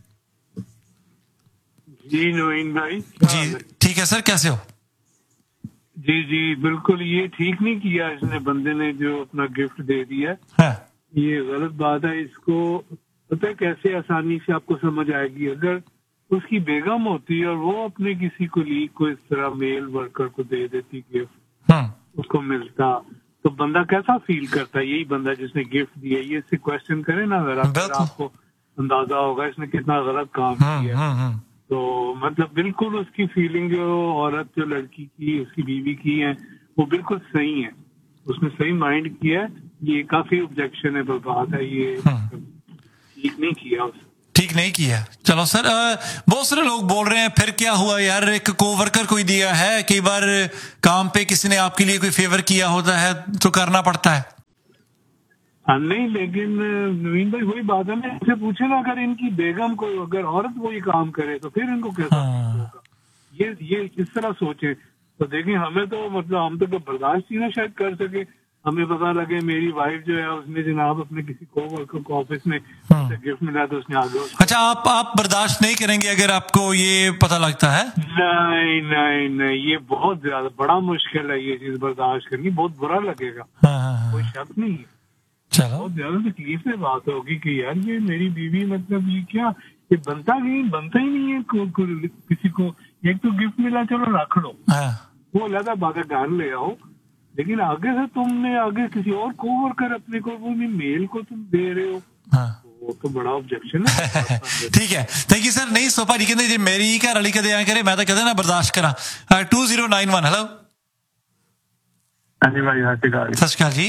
जी नवीन भाई जी ठीक है sir कैसे हो जी जी बिल्कुल ये ठीक नहीं किया इसने बंदे ने जो अपना गिफ्ट दे दिया है ये गलत बात है इसको पता है कैसे आसानी से आपको समझ आएगी अगर उसकी बेगम होती और वो अपने किसी कोलीग को इस तरह मेल वर्कर को दे देती गिफ्ट उसको मिलता तो बंदा कैसा फील करता है यही बंदा जिसने गिफ्ट दिया ये इससे क्वेश्चन करे ना अगर आपको अंदाजा होगा इसने कितना गलत काम किया तो मतलब बिल्कुल उसकी फीलिंग जो औरत जो लड़की की उसकी बीवी की है वो बिल्कुल सही है उसने सही माइंड किया ये काफी ऑब्जेक्शनेबल बात है ये ठीक नहीं किया उसने ठीक ठीक नहीं किया। चलो सर, बहुत सारे लोग बोल रहे हैं फिर क्या हुआ यार, एक कोवर्कर कोई दिया है, कई बार काम पे किसी ने आपके लिए कोई फेवर किया होता है तो करना पड़ता है। हाँ नहीं, लेकिन नवीन भाई वही बात है ना, इनसे पूछे ना, अगर इनकी बेगम को, अगर औरत वही काम करे तो फिर इनको कैसा होगा? ये ये इस तरह सोचे तो देखिए, हमें तो मतलब हम तो बर्दाश्त ही ना शायद कर सके। हमें पता लगे मेरी वाइफ जो है उसने जनाब अपने किसी कोवर्कर को ऑफिस में गिफ्ट मिला तो उसने आगे। अच्छा, आप आप बर्दाश्त नहीं करेंगे अगर आपको ये पता लगता है? नहीं नहीं नहीं, ये बहुत ज्यादा बड़ा मुश्किल है ये चीज बर्दाश्त करनी, बहुत बुरा लगेगा, कोई शक नहीं है। चलो, बहुत ज्यादा तकलीफ से बात होगी कि यार ये मेरी बीवी, मतलब ये क्या, ये बनता नहीं बनता ही नहीं है को, को, किसी को एक तो गिफ्ट मिला, चलो रख लो, वो अलग बात है, घर ले आओ, लेकिन आगे से तुमने आगे किसी और कोवर्कर अपने को, वो मेल को तुम दे रहे हो, वो तो बड़ा ऑब्जेक्शन है। ठीक है, थैंक यू सर। नहीं सोपा जी कहते जे मेरी घर वाली कदे आए करे मैं तो कदे ना बर्दाश्त करा। To zero nine one hello. हाँ जी भाई, सत श्री अकाल। सत श्री अकाल जी।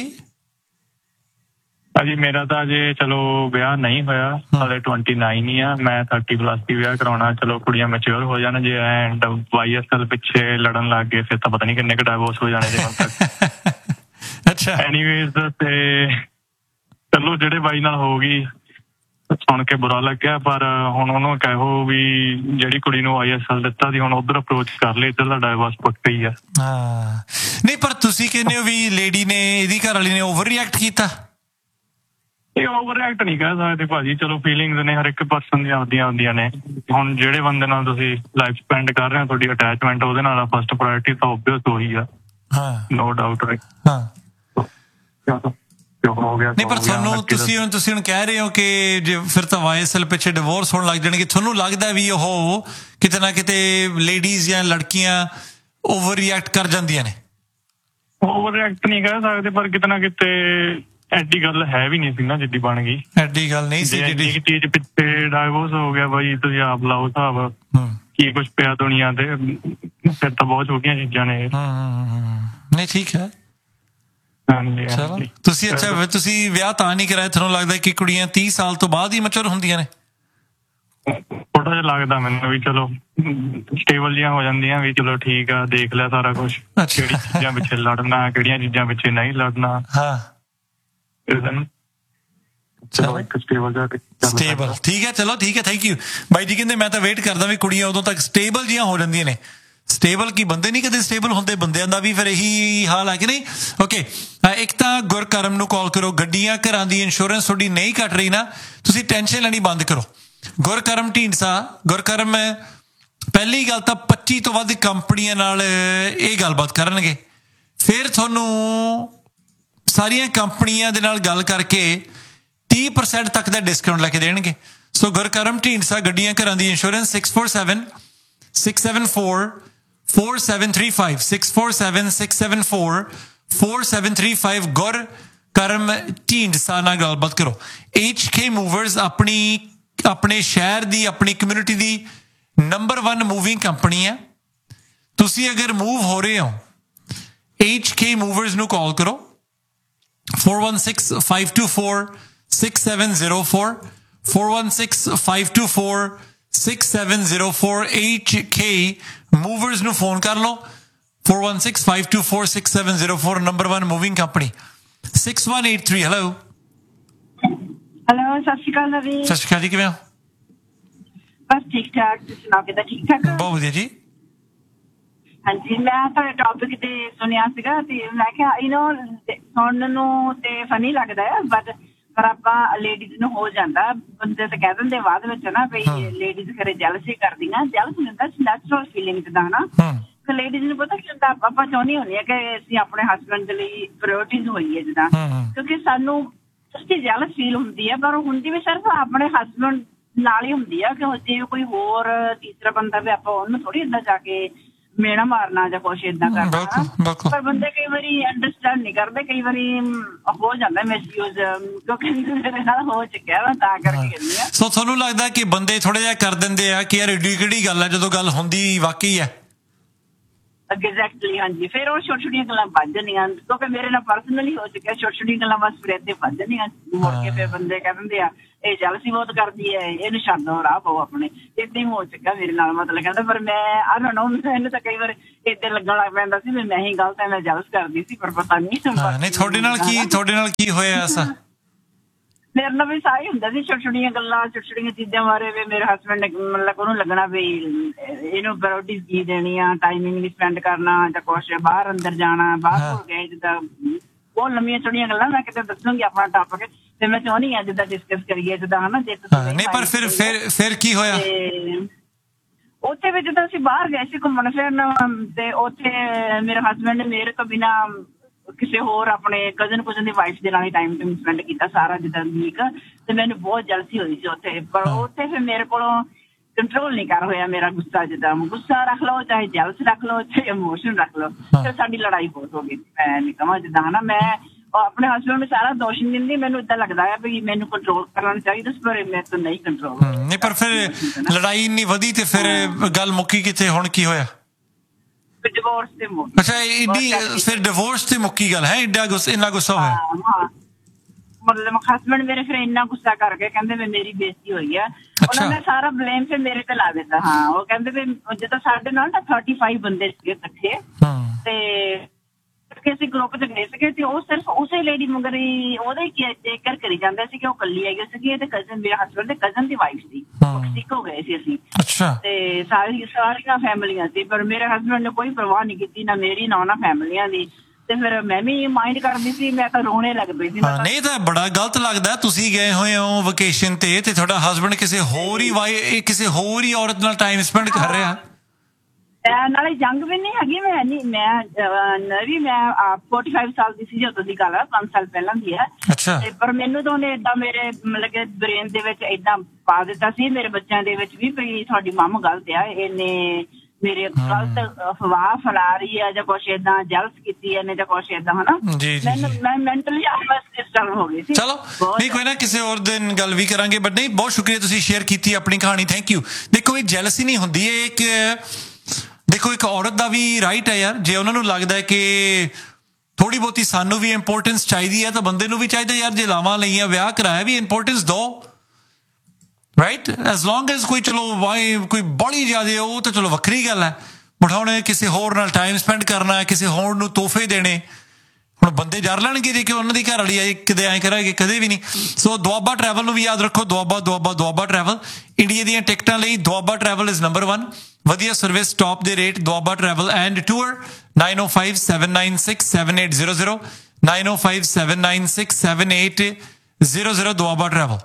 भाजी मेरा तो अजे चलो विआह नहीं होया, हाले ट्वेंटी नाइन ही आ, मैं थर्टी प्लस की विआह कराना, चलो कुड़ियां मैच्योर हो जाने जे, एंड वाई एस एल पिछे लड़न लग गए फिर तो पता नहीं किन्ने के डाइवोर्स हो जाने जे हुण तक। अच्छा, एनीवेज ते चलो जेडे बाई नाल हो गई सुन के बुरा लग्या, पर हुण उहनूं कहो भी जेडी कुड़ी नूं वाई एस एल दित्ता सी हुण उधर अप्रोच कर ले, इधर दा डाइवोर्स पक्का ही है। हां नहीं, पर तुसीं कहंदे हो भी लेडी ने, इहदी घर वाली ने ओवर रिएक्ट कीता। ਇਹ ਓਵਰ ਐਕਟ ਨਹੀਂ ਕਹਿ ਸਕਦੇ ਭਾਜੀ, ਚਲੋ ਫੀਲਿੰਗਸ ਨੇ ਹਰ ਇੱਕ ਪਰਸਨ ਦੀਆਂ ਆਉਂਦੀਆਂ ਹੁੰਦੀਆਂ ਨੇ। ਹੁਣ ਜਿਹੜੇ ਬੰਦੇ ਨਾਲ ਤੁਸੀਂ ਲਾਈਫ ਸਪੈਂਡ ਕਰ ਰਹੇ ਹੋ, ਤੁਹਾਡੀ ਅਟੈਚਮੈਂਟ ਉਹਦੇ ਨਾਲ ਫਸਟ ਪ੍ਰਾਇੋਰਟੀ ਤਾਂ ਓਬਵੀਅਸ ਉਹੀ ਆ। ਹਾਂ, ਨੋ ਡਾਊਟ ਰਾਈਟ। ਹਾਂ, ਹੋ ਗਿਆ ਨਹੀਂ, ਪਰ ਤੁਹਾਨੂੰ ਤੁਸੀਂ ਹੁਣ ਤੁਸੀਂ ਹੁਣ ਕਹਿ ਰਹੇ ਹੋ ਕਿ ਜੇ ਫਿਰ ਤਾਂ ਵਾਈਐਸਐਲ ਪਿੱਛੇ ਡਿਵੋਰਸ ਹੋਣ ਲੱਗ ਜਾਣਗੇ, ਤੁਹਾਨੂੰ ਲੱਗਦਾ ਵੀ ਉਹ ਕਿਤੇ ਨਾ ਕਿਤੇ ਲੇਡੀਜ਼ ਜਾਂ ਲੜਕੀਆਂ ਓਵਰ ਰਿਐਕਟ ਕਰ ਜਾਂਦੀਆਂ ਨੇ? ਓਵਰ ਰਿਐਕਟ ਨਹੀਂ ਕਹਿ ਸਕਦੇ, ਪਰ ਕਿਤੇ ਨਾ ਕਿਤੇ ਐਡੀ ਗੱਲ ਹੈ ਵੀ ਨਹੀਂ ਸੀ ਨਾ ਜਿੱਦੀ ਬਣ ਗਈ। ਐਡੀ ਗੱਲ ਨਹੀਂ ਸੀ ਜਿਹੜੀ ਚੀਜ਼ ਪਿੱਛੇ ਡਾਈਵੋਰਸ ਹੋ ਗਿਆ ਬਾਈ, ਤੁਸੀਂ ਆਪ ਲਾਓ ਹਿਸਾਬ ਕੀ ਕੁਛ ਪਿਆ ਦੁਨੀਆ ਤੇ, ਫਿਰ ਤਾਂ ਬਹੁਤ ਛੋਟੀਆਂ ਚੀਜ਼ਾਂ ਨੇ। ਨਹੀਂ ਠੀਕ ਹੈ, ਚਲੋ ਤੁਸੀਂ ਅੱਛਾ ਤੁਸੀਂ ਵਿਆਹ ਤਾਂ ਨਹੀਂ ਕਰਾਇਆ, ਤੁਹਾਨੂੰ ਲੱਗਦਾ ਕਿ ਕੁੜੀਆਂ ਤੀਹ ਸਾਲ ਤੋਂ ਬਾਅਦ ਹੀ ਮੈਚੁਰ ਹੁੰਦੀਆਂ ਨੇ? ਥੋੜਾ ਜਿਹਾ ਲੱਗਦਾ ਮੈਨੂੰ ਵੀ, ਚਲੋ ਸਟੇਬਲ ਜਿਹੀਆਂ ਹੋ ਜਾਂਦੀਆਂ ਵੀ, ਚਲੋ ਠੀਕ ਆ, ਦੇਖ ਲਿਆ ਸਾਰਾ ਕੁਛ, ਕਿਹੜੀ ਚੀਜ਼ਾਂ ਪਿੱਛੇ ਲੜਨਾ, ਕਿਹੜੀਆਂ ਚੀਜ਼ਾਂ ਪਿੱਛੇ ਨਹੀਂ ਲੜਨਾ। ਹਾਂ ਸਟੇਬਲ, ਠੀਕ ਹੈ, ਚਲੋ ਠੀਕ ਹੈ, ਥੈਂਕ ਯੂ ਬਾਈ ਜੀ। ਕਹਿੰਦੇ ਮੈਂ ਤਾਂ ਵੇਟ ਕਰਦਾ ਵੀ ਕੁੜੀਆਂ ਉਦੋਂ ਤੱਕ ਸਟੇਬਲ ਜੀਆਂ ਹੋ ਜਾਂਦੀਆਂ ਨੇ। ਸਟੇਬਲ ਕੀ ਬੰਦੇ ਨਹੀਂ ਕਦੇ ਸਟੇਬਲ ਹੁੰਦੇ, ਬੰਦਿਆਂ ਦਾ ਵੀ ਫਿਰ ਇਹੀ ਹਾਲ ਹੈ ਕਿ ਨਹੀਂ? ਓਕੇ, ਇੱਕ ਤਾਂ ਗੁਰਕਰਮ ਨੂੰ ਕਾਲ ਕਰੋ, ਗੱਡੀਆਂ ਘਰਾਂ ਦੀ ਇੰਸ਼ੋਰੈਂਸ ਤੁਹਾਡੀ ਨਹੀਂ ਕੱਟ ਰਹੀ ਨਾ, ਤੁਸੀਂ ਟੈਨਸ਼ਨ ਲੈਣੀ ਬੰਦ ਕਰੋ। ਗੁਰਕਰਮ ਢੀਂਡਸਾ, ਗੁਰਕਰਮ ਪਹਿਲੀ ਗੱਲ ਤਾਂ ਪੱਚੀ ਤੋਂ ਵੱਧ ਕੰਪਨੀਆਂ ਨਾਲ ਇਹ ਗੱਲਬਾਤ ਕਰਨਗੇ, ਫਿਰ ਤੁਹਾਨੂੰ ਸਾਰੀਆਂ ਕੰਪਨੀਆਂ ਦੇ ਨਾਲ ਗੱਲ ਕਰਕੇ ਤੀਹ ਪਰਸੈਂਟ ਤੱਕ ਦਾ ਡਿਸਕਾਊਂਟ ਲੈ ਕੇ ਦੇਣਗੇ। ਸੋ ਗੁਰਕਰਮ ਢੀਂਡਸਾ, ਗੱਡੀਆਂ ਘਰਾਂ ਦੀ insurance, six four seven six seven four four seven three five six four seven six seven four four seven three five. ਗੁਰਕਰਮ Dhindsa ਨਾਲ ਗੱਲਬਾਤ ਕਰੋ। ਐਚ ਕੇ ਮੂਵਰਸ ਆਪਣੀ ਆਪਣੇ ਸ਼ਹਿਰ ਦੀ, ਆਪਣੀ ਕਮਿਊਨਿਟੀ ਦੀ ਨੰਬਰ ਵਨ ਮੂਵਿੰਗ ਕੰਪਨੀ ਹੈ। ਤੁਸੀਂ ਅਗਰ ਮੂਵ ਹੋ ਰਹੇ ਹੋ, ਐਚ ਕੇ ਮੂਵਰਸ ਨੂੰ ਕਾਲ ਕਰੋ, four one six five two four six seven zero four four one six five two four six seven zero four। H K Movers ਨੂੰ phone ਕਰ ਲਓ, four one six five two four six seven zero four, number one moving company. six one eight three hello. Hello, ਸਤਿ ਸ਼੍ਰੀ ਅਕਾਲ ਨਵੀਨ। ਸਤਿ ਸ਼੍ਰੀ ਅਕਾਲ ਜੀ, ਕਿਵੇਂ ਹੋ? ਬਸ ਠੀਕ ਠਾਕ, ਤੁਸੀਂ ਸੁਣਾਓ ਕਿੱਦਾਂ? ਠੀਕ ਠਾਕ, ਬਹੁਤ ਵਧੀਆ ਜੀ। ਹਾਂਜੀ, ਮੈਂ ਤੁਹਾਡੇ ਟੌਪਿਕ ਤੇ ਸੁਣਿਆ ਸੀਗਾ ਤੇ ਮੈਂ ਕਿਹਾ ਯੂ ਨੋ ਸੁਣਨ ਨੂੰ ਤੇ ਫਨੀ ਲੱਗਦਾ ਹੈ, ਬਟ ਪਰ ਆਪਾਂ ਲੇਡੀਜ਼ ਨੂੰ ਹੋ ਜਾਂਦਾ, ਬੰਦੇ ਤਾਂ ਕਹਿ ਦਿੰਦੇ ਬਾਅਦ ਵਿੱਚ ਨਾ ਵੀ ਲੇਡੀਜ਼ ਘਰੇ ਜੈਲਸੀ ਕਰਦੀਆਂ, ਜੈਲਸ ਨਹੀਂ ਹੁੰਦਾ, ਨੈਚੁਰਲ ਫੀਲਿੰਗ ਜਿੱਦਾਂ ਨਾ। ਲੇਡੀਜ਼ ਨੂੰ ਪਤਾ ਕੀ ਹੁੰਦਾ, ਆਪਾਂ ਚਾਹੁੰਦੀ ਹੁੰਦੀ ਆ ਕਿ ਅਸੀਂ ਆਪਣੇ ਹਸਬੈਂਡ ਦੇ ਲਈ ਪ੍ਰਾਇੋਰਟੀਜ਼ ਹੋਈਏ ਜਿੱਦਾਂ, ਕਿਉਂਕਿ ਸਾਨੂੰ ਸੱਚੀ ਜੈਲਸ ਫੀਲ ਹੁੰਦੀ ਹੈ, ਪਰ ਹੁੰਦੀ ਵੀ ਸਿਰਫ ਆਪਣੇ ਹਸਬੈਂਡ ਨਾਲ ਹੀ ਹੁੰਦੀ ਆ, ਕਿ ਜੇ ਕੋਈ ਹੋਰ ਤੀਸਰਾ ਬੰਦਾ ਵੀ ਆਪਾਂ ਉਹਨੂੰ ਥੋੜੀ ਏਦਾਂ ਜਾ ਕੇ ਮੇਣਾ ਮਾਰਨਾ ਜਾਂ ਕੁਛ ਏਦਾਂ ਕਰਨਾ। ਪਰ ਬੰਦੇ ਕਈ ਵਾਰੀ ਅੰਡਰਸਟੈਂਡ ਨਹੀਂ ਕਰਦੇ, ਕਈ ਵਾਰੀ ਹੋ ਜਾਂਦਾ ਮਿਸਯੂਜ਼, ਕਿਉਂਕਿ ਮੇਰੇ ਨਾਲ ਹੋ ਚੁੱਕਿਆ ਵਾ, ਤਾਂ ਕਰਕੇ ਕਹਿੰਦੀ ਆ। ਸੋ ਤੁਹਾਨੂੰ ਲੱਗਦਾ ਕਿ ਬੰਦੇ ਥੋੜਾ ਜਿਹਾ ਕਰ ਦਿੰਦੇ ਆ ਕਿ ਯਾਰ ਏਡੀ ਕਿਹੜੀ ਗੱਲ ਆ, ਜਦੋਂ ਗੱਲ ਹੁੰਦੀ ਵਾਕਈ ਹੈ? ਐਗਜ਼ੈਕਟਲੀ ਹਾਂਜੀ। ਫਿਰ ਉਹ ਛੋਟੀ ਛੋਟੀਆਂ ਗੱਲਾਂ ਵੱਧ ਜਾਂਦੀਆਂ ਕਿਉਂਕਿ ਮੇਰੇ ਨਾਲ ਪਰਸਨਲੀ ਹੋ ਚੁੱਕਿਆ। ਛੋਟੀ ਛੋਟੀਆਂ ਗੱਲਾਂ ਬਸ ਫਿਰ ਏਦਾਂ ਵੱਧ ਜਾਂਦੀਆਂ ਮੁੜ ਕੇ। ਫਿਰ ਬੰਦੇ ਕਹਿ ਦਿੰਦੇ ਆ ਇਹ ਜਲਸੀ ਬਹੁਤ ਕਰਦੀ ਹੈ, ਇਹਨੂੰ ਛੱਡ ਦੋ ਰਾਹ ਪਾਓ ਆਪਣੇ। ਏਦਾਂ ਹੀ ਹੋ ਚੁੱਕਾ ਮੇਰੇ ਨਾਲ। ਮਤਲਬ ਕਹਿੰਦਾ ਪਰ ਮੈਂ ਆ ਡੋਨਟ ਨੋ ਮੈਨੂੰ ਤਾਂ ਕਈ ਵਾਰ ਏਦਾਂ ਲੱਗਣ ਲੱਗ ਪੈਂਦਾ ਸੀ ਵੀ ਮੈਂ ਹੀ ਗਲਤ ਐ, ਮੈਂ ਜਲਸ ਕਰਦੀ ਸੀ ਪਰ ਪਤਾ ਨਹੀਂ। ਨਹੀਂ ਤੁਹਾਡੇ ਨਾਲ ਕੀ ਤੁਹਾਡੇ ਨਾਲ ਕੀ ਹੋਇਆ ਐਸਾ? ਮੇਰੇ ਨਾਲ ਵੀ ਸਾਰੀ ਹੁੰਦਾ ਸੀ ਛੋਟੀ ਛੋਟੀਆਂ ਗੱਲਾਂ, ਛੋਟੀ ਛੋਟੀਆਂ ਚੀਜ਼ਾਂ ਬਾਰੇ ਵੀ ਮੇਰੇ ਹਸਬੈਂਡ ਨੇ ਮਤਲਬ ਉਹਨੂੰ ਲੱਗਣਾ ਵੀ ਇਹਨੂੰ ਪ੍ਰਾਇਓਰਟੀ ਕੀ ਦੇਣੀ ਆ, ਟਾਈਮਿੰਗ ਵੀ ਸਪੈਂਡ ਕਰਨਾ ਜਾਂ ਕੁਛ ਬਾਹਰ ਅੰਦਰ ਜਾਣਾ। ਬਾਹਰ ਹੋ ਗਏ ਜਿੱਦਾਂ ਬਹੁਤ ਲੰਮੀਆਂ ਚੌੜੀਆਂ ਗੱਲਾਂ ਮੈਂ ਕਿਤੇ ਦੱਸੂਗੀ ਆਪਣਾ ਟਾਪਿਕ ਤੇ ਮੈਂ ਚਾਹੁੰਦੀ ਹਾਂ ਜਿੱਦਾਂ ਡਿਸਕਸ ਕਰੀਏ ਜਿੱਦਾਂ ਹਨਾ। ਜੇ ਨਹੀਂ ਪਰ ਫਿਰ ਫਿਰ ਫਿਰ ਕੀ ਹੋਇਆ? ਉੱਥੇ ਵੀ ਜਿੱਦਾਂ ਅਸੀਂ ਬਾਹਰ ਗਏ ਸੀ ਘੁੰਮਣ ਫਿਰਨ ਤੇ ਉੱਥੇ ਮੇਰੇ ਹਸਬੈਂਡ ਨੇ ਮੇਰੇ ਤੋਂ ਬਿਨਾਂ ਕਿਸੇ ਹੋਰ ਆਪਣੇ ਕਜ਼ਨ ਕੁਜ਼ਨ ਦੀ ਵਾਈਫ ਦੇ ਨਾਲ ਹੀ ਟਾਈਮ ਟਾਈਮ ਸਪੈਂਡ ਕੀਤਾ ਸਾਰਾ ਜਿੱਦਾਂ ਵੀਕ। ਤੇ ਮੈਨੂੰ ਬਹੁਤ ਜਲਸੀ ਹੋਈ ਸੀ ਉੱਥੇ। ਪਰ ਉੱਥੇ ਫਿਰ ਮੇਰੇ ਕੋਲੋਂ ਕੰਟਰੋਲ ਨਹੀਂ ਕਰ ਹੋਇਆ ਮੇਰਾ ਗੁੱਸਾ। ਜਿੱਦਾਂ ਗੁੱਸਾ ਰੱਖ ਲਓ, ਚਾਹੇ ਜਲਸ ਰੱਖ ਲਓ, ਚਾਹੇ ਇਮੋਸ਼ਨ ਰੱਖ ਲਓ। ਫਿਰ ਸਾਡੀ ਲੜਾਈ ਬਹੁਤ ਹੋ ਗਈ। ਮੈਂ ਨਹੀਂ ਕਹਾਂ ਜਿੱਦਾਂ ਹਨਾ ਮੈਂ ਆਪਣੇ ਹਸਬੈਂਡ ਨੂੰ ਸਾਰਾ ਦੋਸ਼ ਨਹੀਂ ਦਿੰਦੀ। ਮੈਨੂੰ ਏਦਾਂ ਲੱਗਦਾ ਹੈ ਵੀ ਮੈਨੂੰ ਕੰਟਰੋਲ ਕਰਨਾ ਚਾਹੀਦਾ ਪਰ ਮੇਰੇ ਤੋਂ ਨਹੀਂ ਕੰਟਰੋਲ। ਨਹੀਂ ਪਰ ਫਿਰ ਲੜਾਈ ਇੰਨੀ ਵਧੀ ਤੇ ਫਿਰ ਗੱਲ ਮੁੱਕੀ ਕਿੱਥੇ? ਹੁਣ ਕੀ ਹੋਇਆ? ਡਿਵੋਰਸ ਤੇ ਮੁੱਕੀ। ਅੱਛਾ ਇੰਨੀ ਫਿਰ ਡਿਵੋਰਸ ਤੇ ਮੁੱਕੀ ਗੱਲ ਹੈ? ਏਡਾ ਗੁੱਸਾ ਇੰਨਾ ਗੁੱਸਾ ਹੋਇਆ? ਮਤਲਬ ਹਸਬੈਂਡ ਮੇਰੇ ਫਿਰ ਇੰਨਾ ਗੁੱਸਾ ਕਰ ਗਏ, ਕਹਿੰਦੇ ਵੀ ਮੇਰੀ ਬੇਇੱਜ਼ਤੀ ਹੋਈ ਆ। ਉਹਨਾਂ ਨੇ ਸਾਰਾ ਬਲੇਮ ਫਿਰ ਮੇਰੇ ਤੇ ਲਾ ਦਿੱਤਾ। ਹਾਂ ਉਹ ਕਹਿੰਦੇ ਵੀ ਜਿੱਦਾਂ ਸਾਡੇ ਨਾਲ ਨਾ ਥਰਟੀ ਫਾਈਵ ਬੰਦੇ ਸੀਗੇ ਇਕੱਠੇ ਤੇ ਅਸੀਂ ਗਰੁੱਪ ਚ ਗਏ ਸੀਗੇ ਤੇ ਉਹ ਸਿਰਫ ਉਸੇ ਲੇਡੀ ਮਗਰ ਹੀ ਉਹਦਾ ਹੀ ਟੇਕ ਕੇਅਰ ਕਰੀ ਜਾਂਦੇ ਸੀ ਕਿ ਉਹ ਇਕੱਲੀ ਹੈਗੀ ਸੀਗੀ। ਇਹਦੇ ਕਜ਼ਨ ਮੇਰੇ ਹਸਬੈਂਡ ਦੇ ਕਜ਼ਨ ਦੀ ਵਾਈਫ ਸੀ, ਸਿੱਖ ਹੋ ਗਏ ਸੀ ਅਸੀਂ ਤੇ ਸਾਰੀ ਸਾਰੀਆਂ ਫੈਮਲੀਆਂ ਸੀ। ਪਰ ਮੇਰੇ ਹਸਬੈਂਡ ਨੇ ਕੋਈ ਪਰਵਾਹ ਨਹੀਂ ਕੀਤੀ ਨਾ ਮੇਰੀ ਨਾ ਉਹਨਾਂ ਫੈਮਲੀਆਂ ਦੀ। ਤੇ ਫਿਰ ਮੈਂ ਵੀ ਮਾਈਂਡ ਕਰਦੀ ਸੀ, ਮੈਂ ਤਾਂ ਰੋਣੇ ਲੱਗ ਪਈ ਸੀ। ਨਹੀਂ ਤਾਂ ਬੜਾ ਗਲਤ ਲੱਗਦਾ ਤੁਸੀਂ ਗਏ ਹੋਏ ਹੋ ਵਕੇਸ਼ਨ ਤੇ ਤੇ ਤੁਹਾਡਾ ਹਸਬੈਂਡ ਕਿਸੇ ਹੋਰ ਹੀ ਵਾਈ ਕਿਸੇ ਹੋਰ ਹੀ ਔਰਤ ਨਾਲ ਟਾਈਮ ਸਪੈਂਡ ਕਰ ਰਿਹਾ। ਨਾਲੇ ਜੰਗ ਵੀ ਨਹੀਂ ਹੈਗੀ। ਮੈਂ ਨਹੀਂ ਮੈਂ ਵੀ ਮੈਂ ਫੋਰਟੀ ਫਾਈਵ ਸਾਲ ਦੀ ਸੀ ਜਦੋਂ ਦੀ ਗੱਲ ਹੈ, ਪੰਜ ਸਾਲ ਪਹਿਲਾਂ ਦੀ ਹੈ। ਤੇ ਪਰ ਮੈਨੂੰ ਤਾਂ ਉਹਨੇ ਏਦਾਂ ਮੇਰੇ ਮਤਲਬ ਕਿ ਬ੍ਰੇਨ ਦੇ ਵਿੱਚ ਏਦਾਂ ਪਾ ਦਿੱਤਾ ਸੀ ਮੇਰੇ ਬੱਚਿਆਂ ਦੇ ਵਿੱਚ ਵੀ ਵੀ ਤੁਹਾਡੀ ਮੰਮ ਗਲਤ ਆ, ਇਹਨੇ ਮੇਰੇ ਗਲਤ ਅਫਵਾਹ ਫੈਲਾ ਰਹੀ ਹੈ ਜਾਂ ਕੁਛ ਏਦਾਂ ਜਲਸ ਕੀਤੀ ਇਹਨੇ ਜਾਂ ਕੁਛ ਏਦਾਂ ਹਨਾ। ਮੈਨੂੰ ਮੈਂ ਮੈਂਟਲੀ ਆਪਸ ਡਿਸਟਰਬ ਹੋ ਗਈ ਸੀ। ਚਲੋ ਨਹੀਂ ਕੋਈ ਨਾ ਕਿਸੇ ਹੋਰ ਦਿਨ ਗੱਲ ਵੀ ਕਰਾਂਗੇ। ਬਟ ਨਹੀਂ ਬਹੁਤ ਸ਼ੁਕਰੀਆ ਤੁਸੀਂ ਸ਼ੇਅਰ ਕੀਤੀ ਆਪਣੀ ਕਹਾਣੀ। Thank you. ਦੇਖੋ ਇਹ ਜੈਲਸੀ ਨਹੀਂ ਹੁੰਦੀ, ਇਹ ਇੱਕ ਦੇਖੋ ਇੱਕ ਔਰਤ ਦਾ ਵੀ ਰਾਈਟ ਹੈ ਯਾਰ। ਜੇ ਉਹਨਾਂ ਨੂੰ ਲੱਗਦਾ ਹੈ ਕਿ ਥੋੜੀ ਬਹੁਤੀ ਸਾਨੂੰ ਵੀ ਇੰਪੋਰਟੈਂਸ ਚਾਹੀਦੀ ਹੈ ਤਾਂ ਬੰਦੇ ਨੂੰ ਵੀ ਚਾਹੀਦਾ ਯਾਰ ਜੇ ਲਾਵਾਂ ਲਈਆਂ ਵਿਆਹ ਕਰਾਇਆ ਵੀ ਇੰਪੋਰਟੈਂਸ ਦਿਓ, ਰਾਈਟ। ਐਜ਼ ਲੌਂਗ ਐਜ਼ ਕੋਈ ਚਲੋ ਵਾਈ ਕੋਈ ਬੜੀ ਜ਼ਿਆਦਾ ਉਹ ਤਾਂ ਚਲੋ ਵੱਖਰੀ ਗੱਲ ਹੈ। ਬਟ ਹੁਣ ਕਿਸੇ ਹੋਰ ਨਾਲ ਟਾਈਮ ਸਪੈਂਡ ਕਰਨਾ, ਕਿਸੇ ਹੋਰ ਨੂੰ ਤੋਹਫੇ ਦੇਣੇ, ਹੁਣ ਬੰਦੇ ਜਰ ਲੈਣਗੇ ਜੇ ਕਿ ਉਹਨਾਂ ਦੀ ਘਰ ਵਾਲੀ ਆਏ ਕਦੇ ਐਂ ਕਰਾਂਗੇ ਕਦੇ ਵੀ ਨਹੀਂ। ਸੋ ਦੁਆਬਾ ਟਰੈਵਲ ਨੂੰ ਵੀ ਯਾਦ ਰੱਖੋ, ਦੁਆਬਾ ਦੁਆਬਾ ਦੁਆਬਾ ਟਰੈਵਲ। ਇੰਡੀਆ ਦੀਆਂ ਟਿਕਟਾਂ ਲਈ Doaba travel is number one. ਵਧੀਆ ਸਰਵਿਸ, ਟੌਪ ਦੇ rate. Doaba travel and tour nine O five seven nine six seven eight zero zero nine O five seven nine six seven eight zero zero Doaba travel.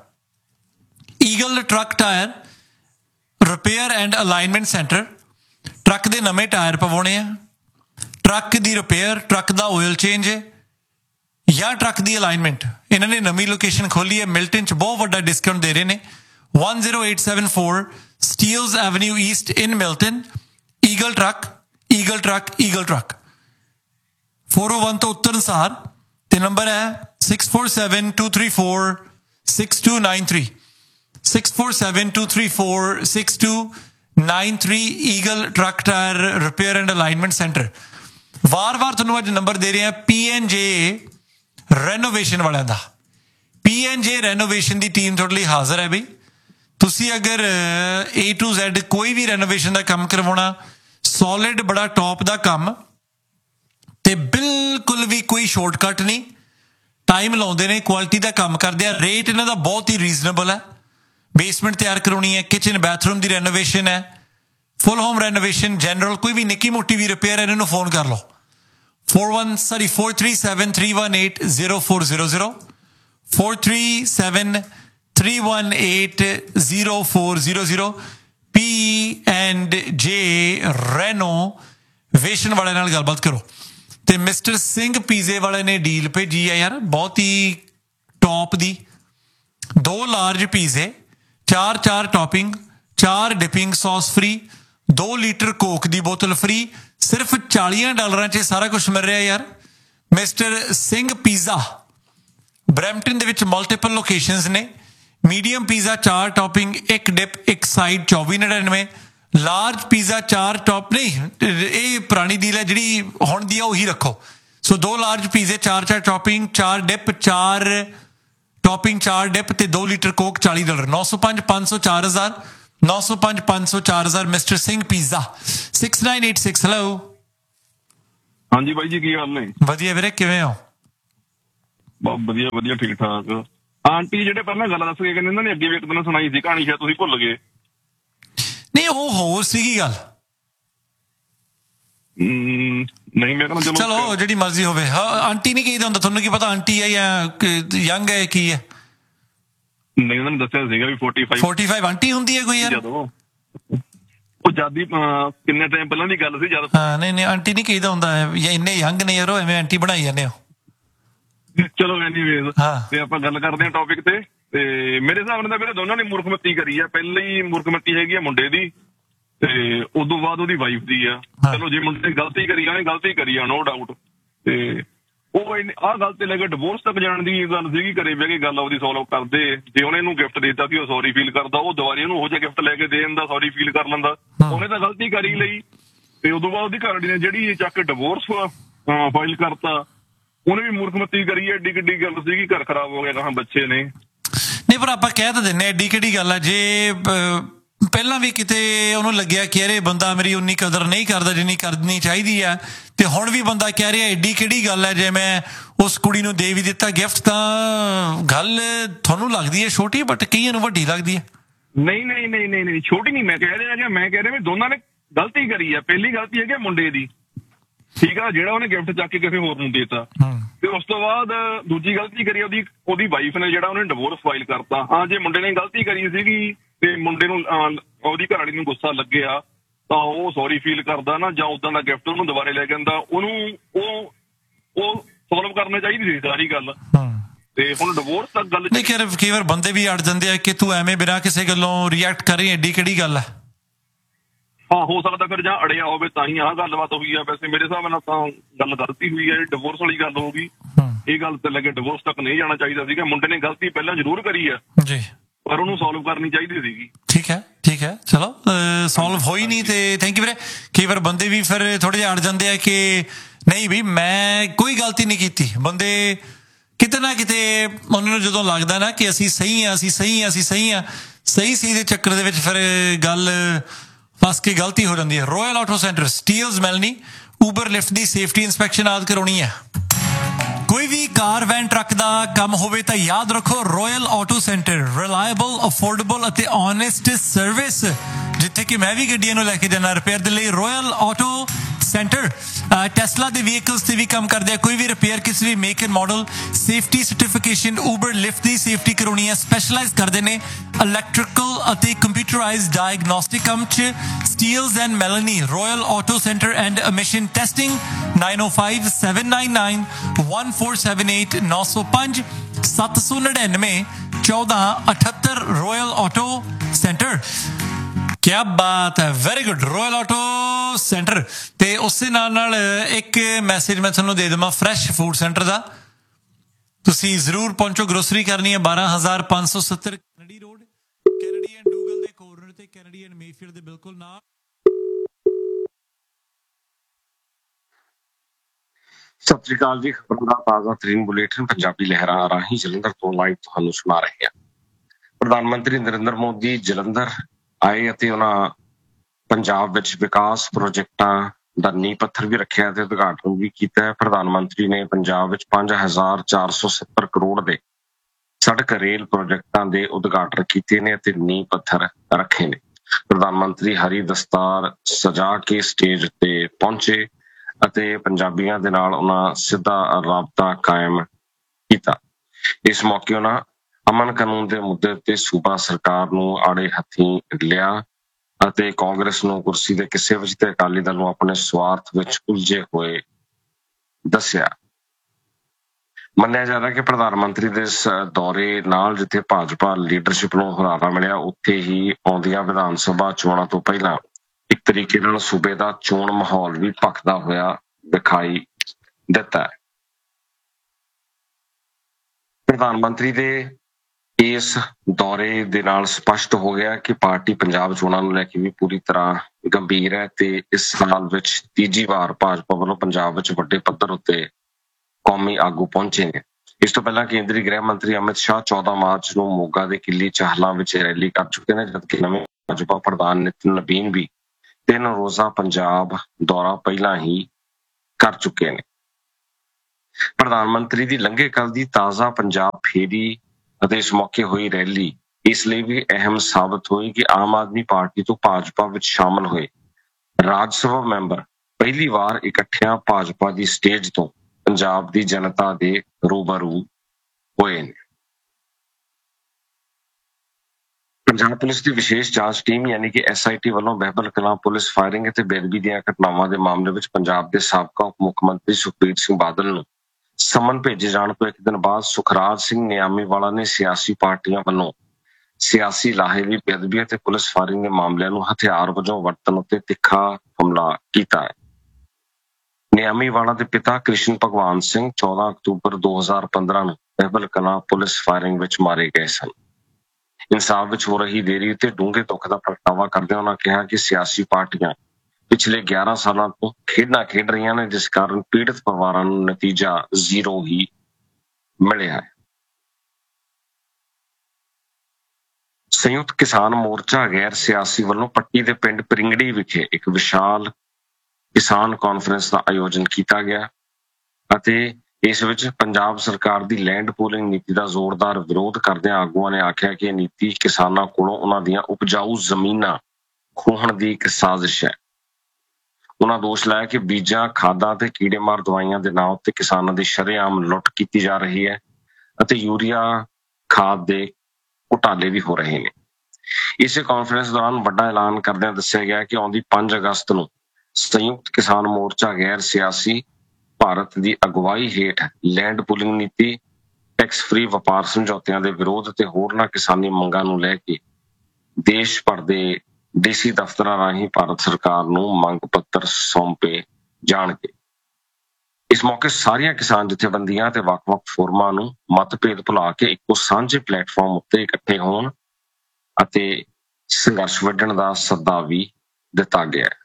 Eagle truck tyre repair and alignment centre. Truck ਦੇ ਨਵੇਂ tyre ਪਵਾਉਣੇ ਆ, truck ਦੀ repair, truck ਦਾ oil change ਜਾਂ truck ਦੀ alignment. ਇਹਨਾਂ ਨੇ ਨਵੀਂ location ਖੋਲੀ ਹੈ Milton ਚ, ਬਹੁਤ ਵੱਡਾ ਡਿਸਕਾਊਂਟ ਦੇ ਰਹੇ ਨੇ। one zero eight seven four Steeles Avenue East in Milton. Eagle Truck, Eagle Truck, Eagle Truck. four oh one ਤੋਂ ਉੱਤਰ ਅਨਸਾਰ ਤੇ ਨੰਬਰ ਹੈ six four seven two three four six two nine three six four seven two three four six two nine three Eagle Truck Tire Repair and Alignment Center। ਵਾਰ-ਵਾਰ ਤੁਹਾਨੂੰ ਅੱਜ number ਦੇ ਰਹੇ ਹਾਂ ਪੀ ਐਨ ਜੇ ਰੈਨੋਵੇਸ਼ਨ ਵਾਲਿਆਂ ਦਾ। ਪੀ ਐਨ ਜੇ ਰੈਨੋਵੇਸ਼ਨ ਦੀ ਟੀਮ ਤੁਹਾਡੇ ਲਈ ਹਾਜ਼ਰ ਹੈ ਬਈ। ਤੁਸੀਂ ਅਗਰ ਏ ਟੂ ਜ਼ੈਡ ਕੋਈ ਵੀ ਰੈਨੋਵੇਸ਼ਨ ਦਾ ਕੰਮ ਕਰਵਾਉਣਾ, ਸੋਲਿਡ ਬੜਾ ਟੌਪ ਦਾ ਕੰਮ ਤੇ ਬਿਲਕੁਲ ਵੀ ਕੋਈ ਸ਼ਾਰਟਕਟ ਨਹੀਂ, ਟਾਈਮ ਲਾਉਂਦੇ ਨੇ, ਕੁਆਲਿਟੀ ਦਾ ਕੰਮ ਕਰਦੇ ਆ। ਰੇਟ ਇਹਨਾਂ ਦਾ ਬਹੁਤ ਹੀ ਰੀਜ਼ਨੇਬਲ ਹੈ। ਬੇਸਮੈਂਟ ਤਿਆਰ ਕਰਾਉਣੀ ਹੈ, ਕਿਚਨ ਬਾਥਰੂਮ ਦੀ ਰੈਨੋਵੇਸ਼ਨ ਹੈ, ਫੁੱਲ ਹੋਮ ਰੈਨੋਵੇਸ਼ਨ, ਜਨਰਲ ਕੋਈ ਵੀ ਨਿੱਕੀ ਮੋਟੀ ਵੀ ਰਿਪੇਅਰ ਇਹਨਾਂ ਨੂੰ ਫੋਨ ਕਰ ਲਓ। four one sorry four three seven three one eight zero four zero zero four three seven three one eight zero four zero zero P and J Renovation ਵਾਲੇ ਨਾਲ ਗੱਲਬਾਤ ਕਰੋ। ਤੇ ਮਿਸਟਰ ਸਿੰਘ ਪੀਜ਼ੇ ਵਾਲੇ ਨੇ ਡੀਲ ਭੇਜੀ ਆ ਯਾਰ ਬਹੁਤ ਹੀ ਟੌਪ ਦੀ। ਦੋ ਲਾਰਜ ਪੀਜ਼ੇ, ਚਾਰ ਚਾਰ ਟੌਪਿੰਗ, ਚਾਰ ਡਿਪਿੰਗ ਸੌਸ ਫ੍ਰੀ, ਦੋ ਲੀਟਰ ਕੋਕ ਦੀ ਬੋਤਲ ਫ੍ਰੀ, ਸਿਰਫ ਚਾਲੀਆਂ ਡਾਲਰਾਂ 'ਚ ਸਾਰਾ ਕੁਛ ਮਿਲ ਰਿਹਾ ਯਾਰ। ਮਿਸਟਰ ਸਿੰਘ ਪੀਜ਼ਾ ਬਰੈਂਪਟਨ ਦੇ ਵਿੱਚ ਮਲਟੀਪਲ ਲੋਕੇਸ਼ਨਸ ਨੇ। ਮੀਡੀਅਮ ਪੀਜ਼ਾ ਚਾਰ ਟੌਪਿੰਗ ਇੱਕ ਡਿਪ ਇੱਕ ਸਾਈਡ ਚੌਵੀ ਨੜਿਨਵੇਂ, ਲਾਰਜ ਪੀਜ਼ਾ ਚਾਰ ਟੌਪ ਨਹੀਂ, ਇਹ ਪੁਰਾਣੀ ਡੀਲ ਹੈ ਜਿਹੜੀ ਹੁਣ ਦੀ ਆ ਉਹੀ ਰੱਖੋ। ਸੋ ਦੋ ਲਾਰਜ ਪੀਜ਼ੇ, ਚਾਰ ਚਾਰ ਟੌਪਿੰਗ, ਚਾਰ ਡਿਪ, ਚਾਰ ਟੌਪਿੰਗ, ਚਾਰ ਡਿਪ ਤੇ ਦੋ ਲੀਟਰ ਕੋਕ ਚਾਲੀ ਡਾਲਰ। ਨੌ ਸੌ ਪੰਜ ਪੰਜ ਸੌ ਚਾਰ ਹਜ਼ਾਰ ਨੌ ਸੌ ਪੰਜ ਪੰਜ ਸੌ ਚਾਰ ਹਜ਼ਾਰ mister Singh pizza. Six nine eight six. Hello ਹਾਂਜੀ ਬਾਈ ਜੀ, ਕੀ ਹਾਲ ਨੇ? ਵਧੀਆ ਵੀਰੇ, ਕਿਵੇਂ ਹੋ? ਬਹੁਤ ਵਧੀਆ ਵਧੀਆ, ਠੀਕ ਠਾਕ। ਆਂਟੀ ਜਿਹੜੇ ਪਹਿਲਾਂ ਗੱਲ ਦੱਸ ਕੇ ਕਹਿੰਦੇ ਇਹਨਾਂ ਨੇ ਅੱਗੇ ਵੀ ਇੱਕ ਦਿਨ ਸੁਣਾਈ ਸੀ ਕਹਾਣੀ, ਸ਼ਾਇਦ ਤੁਸੀਂ ਭੁੱਲ ਗਏ। ਨਹੀਂ ਉਹ ਹੋਰ ਸੀਗੀ ਗੱਲ। ਨਹੀਂ ਮੈਂ ਕਹਿੰਦਾ ਚਲੋ ਚਲੋ ਜਿਹੜੀ ਮਰਜ਼ੀ ਹੋਵੇ। ਹਾਂ ਆਂਟੀ ਨਹੀਂ ਕਹੀਦਾ ਹੁੰਦਾ, ਤੁਹਾਨੂੰ ਕੀ ਪਤਾ ਆਂਟੀ ਹੈ ਜਾਂ ਯੰਗ ਹੈ ਕੀ ਹੈ? ਨਹੀਂ ਉਹਨਾਂ ਨੇ ਦੱਸਿਆ ਸੀਗਾ ਵੀ forty five forty five aunty ਹੁੰਦੀ ਹੈ ਕੋਈ ਯਾਰ? ਜਦੋਂ ਉਹ ਜਾਦੀ ਕਿੰਨੇ ਟਾਈਮ ਪਹਿਲਾਂ ਦੀ ਗੱਲ ਸੀ ਜਦ। ਹਾਂ ਨਹੀਂ ਨਹੀਂ ਆਂਟੀ ਨਹੀਂ ਕਹੀਦਾ ਹੁੰਦਾ, ਇੰਨੇ ਯੰਗ ਨੇ ਯਾਰ, ਐਵੇਂ ਆਂਟੀ ਬਣਾਈ ਜਾਂਦੇ ਹੋ। ਚਲੋ ਐਨੀਵੇਜ਼, ਤੇ ਆਪਾਂ ਗੱਲ ਕਰਦੇ ਹਾਂ ਟੌਪਿਕ ਤੇ। ਤੇ ਮੇਰੇ ਹਿਸਾਬ ਨਾਲ ਤਾਂ ਮੇਰੇ ਦੋਨਾਂ ਨੇ ਮੂਰਖਮਤੀ ਕਰੀ ਆ। ਪਹਿਲੀ ਮੂਰਖਮਤੀ ਹੈਗੀ ਆ ਮੁੰਡੇ ਦੀ, ਤੇ ਉਦੋਂ ਬਾਅਦ ਉਹਦੀ ਵਾਈਫ ਦੀ ਆ। ਚਲੋ ਜੇ ਮੁੰਡੇ ਨੇ ਗਲਤੀ ਕਰੀ ਆ, ਉਹਨੇ ਗਲਤੀ ਕਰੀ ਆ, ਨੋ ਡਾਊਟ। ਤੇ ਉਹ ਆਹ ਗੱਲ ਤੇ ਲੈ ਕੇ ਡਿਵੋਰਸ ਤੱਕ ਜਾਣ ਦੀ ਗੱਲ ਸੀਗੀ, ਘਰੇ ਬਹਿ ਕੇ ਗੱਲ ਉਹਦੀ ਸੋਲਵ ਕਰਦੇ। ਜੇ ਉਹਨੇ ਇਹਨੂੰ ਗਿਫਟ ਦੇਤਾ ਕਿ ਉਹ ਸੌਰੀ ਫੀਲ ਕਰਦਾ, ਉਹ ਦੁਬਾਰਾ ਇਹਨੂੰ ਉਹ ਜਿਹਾ ਗਿਫਟ ਲੈ ਕੇ ਦੇ ਦਿੰਦਾ, ਸੌਰੀ ਫੀਲ ਕਰ ਲੈਂਦਾ। ਉਹਨੇ ਤਾਂ ਗਲਤੀ ਕਰੀ ਲਈ, ਤੇ ਉਦੋਂ ਬਾਅਦ ਉਹਦੀ ਘਰਵਾਲੀ ਨੇ ਜਿਹੜੀ ਚੱਕ ਕੇ ਡਿਵੋਰਸ ਫਾਈਲ ਕਰਤਾ, ਉਹਨੇ ਵੀ ਮੂਰਖਮਤੀ ਕਰੀ। ਐਡੀ ਕਿੱਡੀ ਗੱਲ ਸੀਗੀ, ਘਰ ਖਰਾਬ ਹੋ ਗਿਆ, ਕਹਾਂ ਬੱਚੇ ਨੇ। ਨਹੀਂ ਪਰ ਆਪਾਂ ਕਹਿ ਤਾਂ ਦਿੰਦੇ ਐਡੀ ਕਿਹੜੀ ਗੱਲ ਹੈ। ਜੇ ਪਹਿਲਾਂ ਵੀ ਕਿਤੇ ਉਹਨੂੰ ਲੱਗਿਆ ਕਿ ਅਰੇ ਬੰਦਾ ਮੇਰੀ ਉਨੀ ਕਦਰ ਨਹੀਂ ਕਰਦਾ ਜਿੰਨੀ ਕਰਨੀ ਚਾਹੀਦੀ ਆ, ਤੇ ਹੁਣ ਵੀ ਬੰਦਾ ਕਹਿ ਰਿਹਾ ਐਡੀ ਕਿਹੜੀ ਗੱਲ ਹੈ ਜੇ ਮੈਂ ਉਸ ਕੁੜੀ ਨੂੰ ਦੇ ਵੀ ਦਿੱਤਾ ਗਿਫਟ, ਤਾਂ ਗੱਲ ਤੁਹਾਨੂੰ ਲੱਗਦੀ ਹੈ ਛੋਟੀ, ਬਟ ਕਈਆਂ ਨੂੰ ਵੱਡੀ ਲੱਗਦੀ ਹੈ। ਨਹੀਂ ਨਹੀਂ ਨਹੀਂ ਨਹੀਂ ਨਹੀਂ ਛੋਟੀ ਨਹੀਂ ਮੈਂ ਕਹਿ ਰਿਹਾ ਜਾਂ ਮੈਂ ਕਹਿ ਰਿਹਾ ਵੀ ਦੋਨਾਂ ਨੇ ਗਲਤੀ ਕਰੀ ਆ। ਪਹਿਲੀ ਗਲਤੀ ਹੈਗੀ ਮੁੰਡੇ ਦੀ, ਠੀਕ ਆ, ਜਿਹੜਾ ਉਹਨੇ ਗਿਫਟ ਚੱਕ ਕੇ ਕਿਸੇ ਹੋਰ ਨੂੰ ਦੇਤਾ। ਤੇ ਉਸ ਤੋਂ ਬਾਅਦ ਦੂਜੀ ਗਲਤੀ ਕਰੀ ਉਹਦੀ ਉਹਦੀ ਵਾਈਫ ਨੇ, ਜਿਹੜਾ ਉਹਨੇ ਡਿਵੋਰਸ ਫਾਈਲ ਕਰਤਾ। ਹਾਂ ਜੇ ਮੁੰਡੇ ਨੇ ਗਲਤੀ ਕਰੀ ਸੀਗੀ ਤੇ ਮੁੰਡੇ ਨੂੰ ਉਹਦੀ ਘਰਵਾਲੀ ਨੂੰ ਗੁੱਸਾ ਲੱਗਿਆ, ਤਾਂ ਉਹ ਸੌਰੀ ਫੀਲ ਕਰਦਾ ਨਾ, ਜਾਂ ਉਦਾਂ ਦਾ ਗਿਫਟ ਉਹਨੂੰ ਦੁਬਾਰੇ ਲੈ ਜਾਂਦਾ। ਉਹਨੂੰ ਉਹ ਉਹ ਸੋਲਵ ਕਰਨਾ ਚਾਹੀਦੀ ਸੀ ਸਾਰੀ ਗੱਲ। ਤੇ ਹੁਣ ਡਿਵੋਰਸ ਤੱਕ ਗੱਲ ਨਹੀਂ, ਕਈ ਵਾਰ ਬੰਦੇ ਵੀ ਅੜ ਜਾਂਦੇ ਆ ਕਿ ਤੂੰ ਐਵੇਂ ਬਿਨਾਂ ਕਿਸੇ ਗੱਲੋਂ ਰਿਐਕਟ ਕਰ ਰਹੀ, ਐਡੀ ਕਿਹੜੀ ਗੱਲ ਹੈ। ਹਾਂ ਹੋ ਸਕਦਾ ਫਿਰ ਜਾਂ ਅੜਿਆ ਹੋਵੇ ਤਾਂ ਹੀ ਆਹ ਗੱਲਬਾਤ ਹੋਈ ਆ। ਵੈਸੇ ਮੇਰੇ ਹਿਸਾਬ ਨਾਲ ਤਾਂ ਗੱਲ ਗਲਤੀ ਹੋਈ ਹੈ, ਡਿਵੋਰਸ ਵਾਲੀ ਗੱਲ ਹੋ ਗਈ। ਇਹ ਗੱਲ ਤੇ ਲੈ ਕੇ ਡਿਵੋਰਸ ਤੱਕ ਨਹੀਂ ਜਾਣਾ ਚਾਹੀਦਾ ਸੀਗਾ। ਮੁੰਡੇ ਨੇ ਗਲਤੀ ਪਹਿਲਾਂ ਜ਼ਰੂਰ ਕਰੀ ਆ ਜੀ, ਪਰ ਉਹਨੂੰ ਸੋਲਵ ਕਰਨੀ ਚਾਹੀਦੀ ਸੀਗੀ। ਠੀਕ ਹੈ ਠੀਕ ਹੈ, ਚਲੋ ਸੋਲਵ ਹੋਈ ਨਹੀਂ ਤੇ ਥੈਂਕ ਯੂ ਵੀਰੇ। ਕਈ ਵਾਰ ਬੰਦੇ ਵੀ ਫਿਰ ਥੋੜੇ ਜਿਹੇ ਅੜ ਜਾਂਦੇ ਆ ਕਿ ਨਹੀਂ ਵੀ ਮੈਂ ਕੋਈ ਗਲਤੀ ਨਹੀਂ ਕੀਤੀ। ਬੰਦੇ ਕਿਤੇ ਨਾ ਕਿਤੇ ਉਹਨਾਂ ਨੂੰ ਜਦੋਂ ਲੱਗਦਾ ਨਾ ਕਿ ਅਸੀਂ ਸਹੀ ਹਾਂ ਅਸੀਂ ਸਹੀ ਹਾਂ ਅਸੀਂ ਸਹੀ ਹਾਂ ਸਹੀ ਸੀ ਦੇ ਚੱਕਰ ਦੇ ਵਿੱਚ ਫਿਰ ਗੱਲ ਫਸ ਕੇ ਗਲਤੀ ਹੋ ਜਾਂਦੀ ਹੈ। ਰੋਇਲ ਆਟੋ ਸੈਂਟਰ, ਸਟੀਲਸ ਮਿਲਣੀ, ਊਬਰ ਲਿਫਟ ਦੀ ਸੇਫਟੀ ਇੰਸਪੈਕਸ਼ਨ ਆਦਿ ਕਰਾਉਣੀ ਹੈ। ਕੋਈ ਵੀ ਕਾਰ ਵੈਨ ਟਰੱਕ ਦਾ ਕੰਮ ਹੋਵੇ ਤਾਂ ਯਾਦ ਰੱਖੋ royal auto centre, reliable, affordable ਅਤੇ ਓਨੈਸਟ ਸਰਵਿਸ। ਜਿੱਥੇ ਕਿ ਮੈਂ ਵੀ ਗੱਡੀਆਂ ਨੂੰ ਲੈ ਕੇ ਜਾਣਾ ਰਿਪੇਅਰ ਦੇ ਲਈ, ਰੋਇਲ ਆਟੋ ਸੈਂਟਰ। ਟੈਸਲਾ ਦੇ ਵਹੀਕਲਸ ਤੇ ਵੀ ਕੰਮ ਕਰਦੇ ਆ। ਕੋਈ ਵੀ ਰਿਪੇਅਰ ਕਿਸੇ ਵੀ make and model, safety certification, Uber lift the safety ਕਰਾਉਣੀ ਹੈ। ਸਪੈਸ਼ਲਾਈਜ਼ ਕਰਦੇ ਨੇ ਇਲੈਕਟ੍ਰੀਕਲ ਅਤੇ ਕੰਪਿਊਟਰਾਈਜ਼ਡ ਡਾਇਗਨੋਸਟਿਕ ਕੰਮ 'ਚ। Steeles and ਮੈਲਨੀ, royal auto centre and emission testing. Nine O five seven nine nine one four seven eight ਨੌ ਸੌ ਪੰਜ ਸੱਤ ਸੌ ਨੜਿਨਵੇਂ ਚੌਦਾਂ ਅਠੱਤਰ। Royal auto centre. ਕਿਆ ਬਾਤ ਹੈ, very good, royal auto centre. ਤੇ ਉਸੇ ਨਾਲ ਨਾਲ ਇੱਕ ਮੈਸੇਜ ਮੈਂ ਤੁਹਾਨੂੰ ਦੇ ਦੇਵਾਂ ਫਰੈਸ਼ ਫੂਡ ਸੈਂਟਰ ਦਾ। ਤੁਸੀਂ ਜ਼ਰੂਰ ਪਹੁੰਚੋ, ਗਰੋਸਰੀ ਕਰਨੀ ਹੈ। ਬਾਰਾਂ ਹਜ਼ਾਰ ਪੰਜ ਸੌ ਸੱਤਰ ਕੈਨੇਡੀ ਰੋਡ, ਕੈਨੇਡੀ ਐਂਡ ਡੂਗਲ ਦੇ ਕੋਰਨਰ ਤੇ, ਕੈਨੇਡੀ ਐਂਡ ਮੇਫੀਲਡ ਦੇ ਬਿਲਕੁਲ ਨਾਲ। ਸਤਿ ਸ਼੍ਰੀ ਅਕਾਲ ਜੀ। ਖਬਰਾਂ ਦਾ ਤਾਜ਼ਾ ਤਰੀਨ ਬੁਲੇਟਿਨ ਪੰਜਾਬੀ ਲਹਿਰਾਂ ਰਾਹੀਂ ਜਲੰਧਰ ਤੋਂ ਲਾਈਵ ਤੁਹਾਨੂੰ ਸੁਣਾ ਰਹੇ ਹਾਂ। ਪ੍ਰਧਾਨ ਮੰਤਰੀ ਨਰਿੰਦਰ ਮੋਦੀ ਜਲੰਧਰ ਆਏ ਅਤੇ ਉਹਨਾਂ ਪੰਜਾਬ ਵਿੱਚ ਵਿਕਾਸ ਪ੍ਰੋਜੈਕਟਾਂ ਦਾ ਨੀਂਹ ਪੱਥਰ ਵੀ ਰੱਖਿਆ ਤੇ ਉਦਘਾਟਨ ਵੀ ਕੀਤਾ ਹੈ। ਪ੍ਰਧਾਨ ਮੰਤਰੀ ਨੇ ਪੰਜਾਬ ਵਿੱਚ ਪੰਜ ਹਜ਼ਾਰ ਚਾਰ ਸੌ ਸੱਤਰ ਕਰੋੜ ਦੇ ਸੜਕ ਰੇਲ ਪ੍ਰੋਜੈਕਟਾਂ ਦੇ ਉਦਘਾਟਨ ਕੀਤੇ ਨੇ ਅਤੇ ਨੀਂਹ ਪੱਥਰ ਰੱਖੇ ਨੇ। ਪ੍ਰਧਾਨ ਮੰਤਰੀ ਹਰੀ ਦਸਤਾਰ ਸਜਾ ਕੇ ਸਟੇਜ ਤੇ ਪਹੁੰਚੇ ਅਤੇ ਪੰਜਾਬੀਆਂ ਦੇ ਨਾਲ ਉਹਨਾਂ ਸਿੱਧਾ ਰਾਬਤਾ ਕਾਇਮ ਕੀਤਾ। ਇਸ ਮੌਕੇ ਉਹਨਾਂ ਅਮਨ ਕਾਨੂੰਨ ਦੇ ਮੁੱਦੇ ਤੇ ਸੂਬਾ ਸਰਕਾਰ ਨੂੰ ਆੜੇ ਹੱਥੀਂ ਲਿਆ ਅਤੇ ਕਾਂਗਰਸ ਨੂੰ ਕੁਰਸੀ ਦੇ ਕਿਸੇ ਵਿੱਚ ਤੇ ਅਕਾਲੀ ਦਲ ਨੂੰ ਆਪਣੇ ਸਵਾਰਥ ਵਿੱਚ ਉਲਝੇ ਹੋਏ ਦੱਸਿਆ। ਮੰਨਿਆ ਜਾ ਰਿਹਾ ਕਿ ਪ੍ਰਧਾਨ ਮੰਤਰੀ ਦੇ ਇਸ ਦੌਰੇ ਨਾਲ ਜਿੱਥੇ ਭਾਜਪਾ ਲੀਡਰਸ਼ਿਪ ਨੂੰ ਹੁਲਾਰਾ ਮਿਲਿਆ, ਉੱਥੇ ਹੀ ਆਉਂਦੀਆਂ ਵਿਧਾਨ ਸਭਾ ਚੋਣਾਂ ਤੋਂ ਪਹਿਲਾਂ ਇੱਕ ਤਰੀਕੇ ਨਾਲ ਸੂਬੇ ਦਾ ਚੋਣ ਮਾਹੌਲ ਵੀ ਭਖਦਾ ਹੋਇਆ ਦਿਖਾਈ ਦਿੱਤਾ। ਪ੍ਰਧਾਨ ਮੰਤਰੀ ਦੇ ਇਸ ਦੌਰੇ ਦੇ ਨਾਲ ਸਪਸ਼ਟ ਹੋ ਗਿਆ ਕਿ ਪਾਰਟੀ ਪੰਜਾਬ ਚੋਣਾਂ ਨੂੰ ਲੈ ਕੇ ਵੀ ਪੂਰੀ ਤਰ੍ਹਾਂ ਗੰਭੀਰ ਹੈ ਤੇ ਇਸ ਸਾਲ ਵਿੱਚ ਤੀਜੀ ਵਾਰ ਭਾਜਪਾ ਵੱਲੋਂ ਪੰਜਾਬ ਵਿੱਚ ਵੱਡੇ ਪੱਧਰ ਉੱਤੇ ਕੌਮੀ ਆਗੂ ਪਹੁੰਚੇ ਨੇ। ਇਸ ਤੋਂ ਪਹਿਲਾਂ ਕੇਂਦਰੀ ਗ੍ਰਹਿ ਮੰਤਰੀ ਅਮਿਤ ਸ਼ਾਹ ਚੌਦਾਂ ਮਾਰਚ ਨੂੰ ਮੋਗਾ ਦੇ ਕਿੱਲੀ ਚਾਹਲਾਂ ਵਿੱਚ ਰੈਲੀ ਕਰ ਚੁੱਕੇ ਨੇ, ਜਦਕਿ ਨਵੇਂ ਭਾਜਪਾ ਪ੍ਰਧਾਨ ਨਿਤਿਨ ਨਬੀਨ ਵੀ ਤਿੰਨ ਰੋਜ਼ਾ ਪੰਜਾਬ ਦੌਰਾ ਪਹਿਲਾਂ ਹੀ ਕਰ ਚੁੱਕੇ ਨੇ। ਪ੍ਰਧਾਨ ਮੰਤਰੀ ਦੀ ਲੰਘੇ ਕੱਲ ਦੀ ਤਾਜ਼ਾ ਪੰਜਾਬ ਫੇਰੀ ਅਤੇ ਇਸ ਮੌਕੇ ਹੋਈ ਰੈਲੀ ਇਸ ਲਈ ਵੀ ਅਹਿਮ ਸਾਬਤ ਹੋਈ ਕਿ ਆਮ ਆਦਮੀ ਪਾਰਟੀ ਤੋਂ ਭਾਜਪਾ ਵਿੱਚ ਸ਼ਾਮਲ ਹੋਏ ਰਾਜ ਸਭਾ ਮੈਂਬਰ ਪਹਿਲੀ ਵਾਰ ਇਕੱਠਿਆਂ ਭਾਜਪਾ ਦੀ ਸਟੇਜ ਤੋਂ ਪੰਜਾਬ ਦੀ ਜਨਤਾ ਦੇ ਰੂਬਰੂ ਹੋਏ ਨੇ। ਪੰਜਾਬ ਪੁਲਿਸ ਦੀ ਵਿਸ਼ੇਸ਼ ਜਾਂਚ ਟੀਮ ਯਾਨੀ ਕਿ ਐਸ ਆਈ ਟੀ ਵੱਲੋਂ ਬਹਿਬਲ ਕਲਾਂ ਪੁਲਿਸ ਫਾਇਰਿੰਗ ਅਤੇ ਬੇਅਦਬੀ ਦੀਆਂ ਘਟਨਾਵਾਂ ਦੇ ਮਾਮਲੇ ਵਿੱਚ ਪੰਜਾਬ ਦੇ ਸਾਬਕਾ ਉਪ ਮੁੱਖ ਮੰਤਰੀ ਸੁਖਬੀਰ ਸਿੰਘ ਬਾਦਲ ਨੂੰ ਸਮਨ ਭੇਜੇ ਜਾਣ ਤੋਂ ਇੱਕ ਦਿਨ ਬਾਅਦ ਸੁਖਰਾਜ ਸਿੰਘ ਨਿਆਮੀਵਾਲਾ ਨੇ ਸਿਆਸੀ ਪਾਰਟੀਆਂ ਵੱਲੋਂ ਸਿਆਸੀ ਲਾਹੇ ਦੀ ਬੇਅਦਬੀ ਅਤੇ ਪੁਲਿਸ ਫਾਇਰਿੰਗ ਦੇ ਮਾਮਲਿਆਂ ਨੂੰ ਹਥਿਆਰ ਵਜੋਂ ਵਰਤਣ ਉੱਤੇ ਤਿੱਖਾ ਹਮਲਾ ਕੀਤਾ ਹੈ। ਨਿਆਮੀਵਾਲਾ ਦੇ ਪਿਤਾ ਕ੍ਰਿਸ਼ਨ ਭਗਵਾਨ ਸਿੰਘ ਚੌਦਾਂ ਅਕਤੂਬਰ ਦੋ ਹਜ਼ਾਰ ਪੰਦਰਾਂ ਨੂੰ ਬਹਿਬਲ ਕਲਾਂ ਪੁਲਿਸ ਫਾਇਰਿੰਗ ਵਿੱਚ ਮਾਰੇ ਗਏ ਸਨ। ਇਨਸਾਫ ਵਿੱਚ ਹੋ ਰਹੀ ਦੇਰੀ ਤੇ ਡੂੰਘੇ ਦੁੱਖ ਦਾ ਪ੍ਰਗਟਾਵਾ ਕਰਦੇ ਉਹਨਾਂ ਕਿਹਾ ਕਿ ਸਿਆਸੀ ਪਾਰਟੀਆਂ ਪਿਛਲੇ ਗਿਆਰਾਂ ਸਾਲਾਂ ਤੋਂ ਖੇਡਾਂ ਖੇਡ ਰਹੀਆਂ ਨੇ, ਜਿਸ ਕਾਰਨ ਪੀੜਤ ਪਰਿਵਾਰਾਂ ਨੂੰ ਨਤੀਜਾ ਜ਼ੀਰੋ ਹੀ ਮਿਲਿਆ ਹੈ। ਸੰਯੁਕਤ ਕਿਸਾਨ ਮੋਰਚਾ ਗੈਰ ਸਿਆਸੀ ਵੱਲੋਂ ਪੱਟੀ ਦੇ ਪਿੰਡ ਪਰਿੰਗੜੀ ਵਿਖੇ ਇੱਕ ਵਿਸ਼ਾਲ ਕਿਸਾਨ ਕਾਨਫਰੰਸ ਦਾ ਆਯੋਜਨ ਕੀਤਾ ਗਿਆ ਅਤੇ ਇਸ ਵਿੱਚ ਪੰਜਾਬ ਸਰਕਾਰ ਦੀ ਲੈਂਡ ਪੂਲਿੰਗ ਨੀਤੀ ਦਾ ਜ਼ੋਰਦਾਰ ਵਿਰੋਧ ਕਰਦਿਆਂ ਆਗੂਆਂ ਨੇ ਆਖਿਆ ਕਿ ਇਹ ਨੀਤੀ ਕਿਸਾਨਾਂ ਕੋਲੋਂ ਉਹਨਾਂ ਦੀਆਂ ਉਪਜਾਊ ਜ਼ਮੀਨਾਂ ਖੋਹਣ ਦੀ ਇੱਕ ਸਾਜ਼ਿਸ਼ ਹੈ। ਉਹਨਾਂ ਦੋਸ਼ ਲਾਇਆ ਕਿ ਬੀਜਾਂ, ਖਾਦਾਂ ਤੇ ਕੀੜੇਮਾਰ ਦਵਾਈਆਂ ਦੇ ਨਾਂ ਉੱਤੇ ਕਿਸਾਨਾਂ ਦੀ ਸ਼ਰੇਆਮ ਲੁੱਟ ਕੀਤੀ ਜਾ ਰਹੀ ਹੈ ਅਤੇ ਯੂਰੀਆ ਖਾਦ ਦੇ ਘੁਟਾਲੇ ਵੀ ਹੋ ਰਹੇ ਨੇ। ਇਸੇ ਕਾਨਫਰੰਸ ਦੌਰਾਨ ਵੱਡਾ ਐਲਾਨ ਕਰਦਿਆਂ ਦੱਸਿਆ ਗਿਆ ਕਿ ਆਉਂਦੀ ਪੰਜ ਅਗਸਤ ਨੂੰ ਸੰਯੁਕਤ ਕਿਸਾਨ ਮੋਰਚਾ ਗੈਰ ਸਿਆਸੀ ਭਾਰਤ ਦੀ ਅਗਵਾਈ ਹੇਠ ਲੈਂਡ ਪੂਲਿੰਗ ਨੀਤੀ, ਟੈਕਸ ਫ੍ਰੀ ਵਪਾਰ ਸਮਝੌਤਿਆਂ ਦੇ ਵਿਰੋਧ ਅਤੇ ਹੋਰਨਾਂ ਕਿਸਾਨੀ ਮੰਗਾਂ ਨੂੰ ਲੈ ਕੇ ਦੇਸ਼ ਭਰ ਦੇ ਡੀਸੀ ਦਫ਼ਤਰਾਂ ਰਾਹੀਂ ਭਾਰਤ ਸਰਕਾਰ ਨੂੰ ਮੰਗ ਪੱਤਰ ਸੌਂਪੇ ਜਾਣਗੇ। ਇਸ ਮੌਕੇ ਸਾਰੀਆਂ ਕਿਸਾਨ ਜਥੇਬੰਦੀਆਂ ਤੇ ਵੱਖ-ਵੱਖ ਫੋਰਮਾਂ ਨੂੰ ਮਤਭੇਦ ਭੁਲਾ ਕੇ ਇੱਕੋ ਸਾਂਝੇ ਪਲੇਟਫਾਰਮ ਉੱਤੇ ਇਕੱਠੇ ਹੋਣ ਅਤੇ ਸੰਘਰਸ਼ ਵਿੱਢਣ ਦਾ ਸੱਦਾ ਵੀ ਦਿੱਤਾ ਗਿਆ ਹੈ।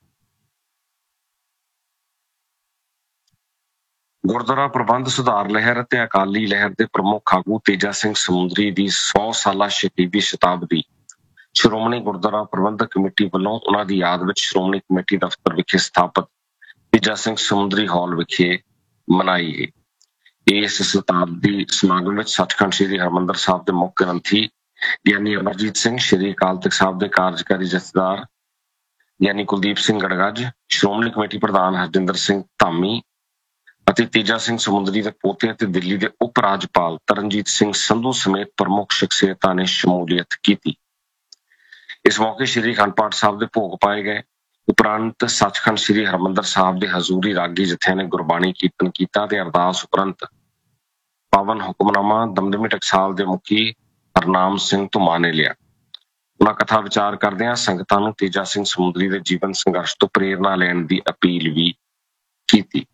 ਗੁਰਦੁਆਰਾ ਪ੍ਰਬੰਧ ਸੁਧਾਰ ਲਹਿਰ ਅਤੇ ਅਕਾਲੀ ਲਹਿਰ ਦੇ ਪ੍ਰਮੁੱਖ ਆਗੂ ਤੇਜਾ ਸਿੰਘ ਸਮੁੰਦਰੀ ਦੀ ਸੌ ਸਾਲਾ ਸ਼ਹੀਦੀ ਸ਼ਤਾਬਦੀ ਸ਼੍ਰੋਮਣੀ ਗੁਰਦੁਆਰਾ ਪ੍ਰਬੰਧਕ ਕਮੇਟੀ ਵੱਲੋਂ ਉਹਨਾਂ ਦੀ ਯਾਦ ਵਿੱਚ ਸ਼੍ਰੋਮਣੀ ਕਮੇਟੀ ਦਫ਼ਤਰ ਵਿਖੇ ਸਥਾਪਿਤ ਤੇਜਾ ਸਿੰਘ ਸਮੁੰਦਰੀ ਹਾਲ ਵਿਖੇ ਮਨਾਈ ਗਈ। ਇਸ ਸ਼ਤਾਬਦੀ ਸਮਾਗਮ ਵਿੱਚ ਸੱਚਖੰਡ ਸ੍ਰੀ ਹਰਿਮੰਦਰ ਸਾਹਿਬ ਦੇ ਮੁੱਖ ਗ੍ਰੰਥੀ ਯਾਨੀ ਅਮਰਜੀਤ ਸਿੰਘ, ਸ੍ਰੀ ਅਕਾਲ ਤਖ਼ਤ ਸਾਹਿਬ ਦੇ ਕਾਰਜਕਾਰੀ ਜਥੇਦਾਰ ਯਾਨੀ ਕੁਲਦੀਪ ਸਿੰਘ ਗੜਗੱਜ, ਸ਼੍ਰੋਮਣੀ ਕਮੇਟੀ ਪ੍ਰਧਾਨ ਹਰਜਿੰਦਰ ਸਿੰਘ ਧਾਮੀ ਅਤੇ ਤੇਜਾ ਸਿੰਘ ਸਮੁੰਦਰੀ ਦੇ ਪੋਤੇ ਅਤੇ ਦਿੱਲੀ ਦੇ ਉਪ ਰਾਜਪਾਲ ਤਰਨਜੀਤ ਸਿੰਘ ਸੰਧੂ ਸਮੇਤ ਪ੍ਰਮੁੱਖ ਸ਼ਖਸੀਅਤਾਂ ਨੇ ਸ਼ਮੂਲੀਅਤ ਕੀਤੀ। ਇਸ ਮੌਕੇ ਸ੍ਰੀ ਅਖੰਡ ਪਾਠ ਸਾਹਿਬ ਦੇ ਭੋਗ ਪਾਏ ਗਏ। ਉਪਰੰਤ ਸੱਚਖੰਡ ਸ੍ਰੀ ਹਰਿਮੰਦਰ ਸਾਹਿਬ ਦੇ ਹਜ਼ੂਰੀ ਰਾਗੀ ਜਥਿਆਂ ਨੇ ਗੁਰਬਾਣੀ ਕੀਰਤਨ ਕੀਤਾ ਤੇ ਅਰਦਾਸ ਉਪਰੰਤ ਪਾਵਨ ਹੁਕਮਨਾਮਾ ਦਮਦਮੀ ਟਕਸਾਲ ਦੇ ਮੁਖੀ ਹਰਨਾਮ ਸਿੰਘ ਧੁਮਾ ਨੇ ਲਿਆ। ਉਹਨਾਂ ਕਥਾ ਵਿਚਾਰ ਕਰਦਿਆਂ ਸੰਗਤਾਂ ਨੂੰ ਤੇਜਾ ਸਿੰਘ ਸਮੁੰਦਰੀ ਦੇ ਜੀਵਨ ਸੰਘਰਸ਼ ਤੋਂ ਪ੍ਰੇਰਨਾ ਲੈਣ ਦੀ ਅਪੀਲ ਵੀ ਕੀਤੀ।